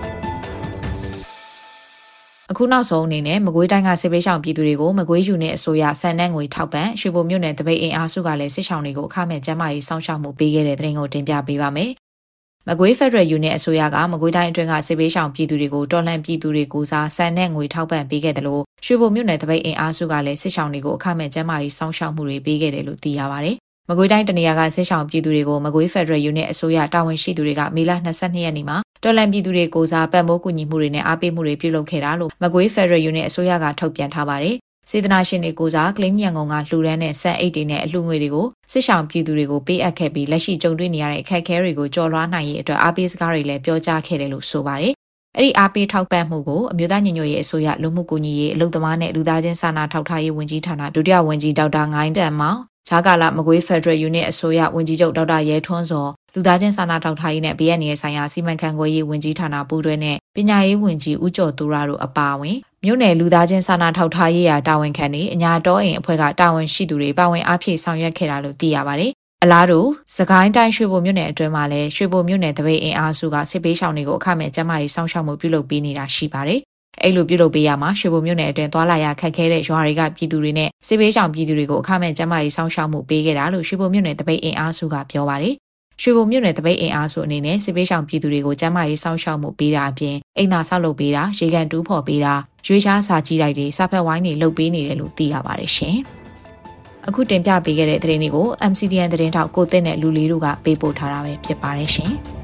အခုနောက်ဆုံးအနေနဲ့မကွေးတိုင်းကစစ်ပေးဆောင်ပြည်သူတွေကိုမကွေးယူနဲ့အစိုးရဆန်တဲ့ငွေထောက်ပံ့ရွှေဘိုမြို့နယ်တပိတ်အင်အားစုကလည်းစစ်ဆောင်တွေကိုအခမဲ့ကျန်းမာရေးစောင့်ရှောက်မှုပေးခဲ့တဲ့တဲ့ရင်ကိုတင်ပြပေးပါမယ်။မကွေး Federal Unit အစိုးရကမကွေးတိုင်းအတွင်းကစစ်ပေးဆောင်ပြည်သူတွေကိုတော်လှန်ပြည်သူတွေကိုစားဆန်တဲ့ငွေထောက်ပံ့ပေးခဲ့တယ်လို့ရွှေဘိုမြို့နယ်တပိတ်အင်အားစုကလည်းစစ်ဆောင်တွေကိုအခမဲ့ကျန်းမာရေးစောင့်ရှောက်မှုတွေပေးခဲ့တယ်လို့သိရပါတယ်။မကွေးတိုင်းတနေရာကစစ်ဆောင်ပြည်သူတွေကိုမကွေး Federal Unit အစိုးရတာဝန်ရှိသူတွေကမေလtwenty-twoရက်နေ့မှာတော်လှန်ပြည်သူတွေကိုစားပတ်မိုးကူညီမှုတွေနဲ့အားပေးမှုတွေပြုလုပ်ခဲ့တာလို့မကွေး Federal Unit အစိုးရကထုတ်ပြန်ထားပါတယ်။စေတနာရှင်တွေကိုစားကလင်းညံကုံကလှူဒန်းတဲ့ဆက်အိတ်တွေနဲ့အလှူငွေတွေကိုစစ်ဆောင်ပြည်သူတွေကိုပေးအပ်ခဲ့ပြီးလက်ရှိကြုံတွေ့နေရတဲ့အခက်အခဲတွေကိုကျော်လွှားနိုင်ရေးအတွက်အားပေးစကားတွေလည်းပြောကြားခဲ့တယ်လို့ဆိုပါတယ်။အဲ့ဒီအားပေးထောက်ပံ့မှုကိုအမျိုးသားညီညွတ်ရေးအစိုးရလူမှုကူညီရေးအလုပ်သမားနဲ့လူသားချင်းစာနာထောက်ထားရေးဝန်ကြီးဌာနဒုတိယဝန်ကြီးဒေါက်တာငိုင်းတန်မောင်ဂျာကာလာမကွေး Federal Unit အစိုးရဝန်ကြီးချုပ်ဒေါက်တာရဲထွန်းစောလူသားချင်းစာနာထောက်ထားရေးနဲ့ဘေးအန္တရာယ်ဆိုင်ရာစီမံခန့်ခွဲရေးဝန်ကြီးဌာနပူးတွဲနဲ့ပညာရေးဝန်ကြီးဦးကျော်သူရတို့အပါအဝင်မြို့နယ်လူသားချင်းစာနာထောက်ထားရေးရာတာဝန်ခံတွေအညာတော်အိမ်အဖွဲ့ကတာဝန်ရှိသူတွေပါဝင်အားဖြည့်ဆောင်ရွက်ခဲ့တာလို့သိရပါတယ်။အလားတူစကိုင်းတိုင်းရွှေဘိုမြို့နယ်အတွင်းမှာလည်းရွှေဘိုမြို့နယ်တပိတ်အင်အားစုကစစ်ပေးရှောင်တွေကိုအခမဲ့ကျန်းမာရေးစောင့်ရှောက်မှုပြုလုပ်ပေးနေတာရှိပါတယ်။အဲ့လိုပြုလုပ်ပေးရမှာရွှေဘိုမြို့နယ်အတွင်းသွားလာရခက်ခဲတဲ့ရွာတွေကပြည်သူတွေနဲ့စစ်ပေးရှောင်ပြည်သူတွေကိုအခမဲ့ကျန်းမာရေးစောင့်ရှောက်မှုပေးခဲ့တာလို့ရွှေဘိုမြို့နယ်တပိတ်အင်အားစုကပြောပါတယ်။ရွှေဘုံမြို့နယ်တပိတ်အင်အားစုအနေနဲ့စစ်ပေးဆောင်ပြည်သူတွေကိုကျန်းမာရေးစောင့်ရှောက်မှုပေးတာအပြင်အိမ်သာဆောက်လုပ်ပေးတာရေကန်တူးဖော်ပေးတာရွေးရှားစာကြည့်တိုက်တွေစာဖက်ဝိုင်းတွေလုပ်ပေးနေတယ်လို့သိရပါတယ်ရှင်။အခုတင်ပြပေးခဲ့တဲ့သတင်းတွေကို M C D N သတင်းထောက်ကိုသစ်နဲ့လူလေးတို့ကပေးပို့ထားတာပဲဖြစ်ပါတယ်ရှင်။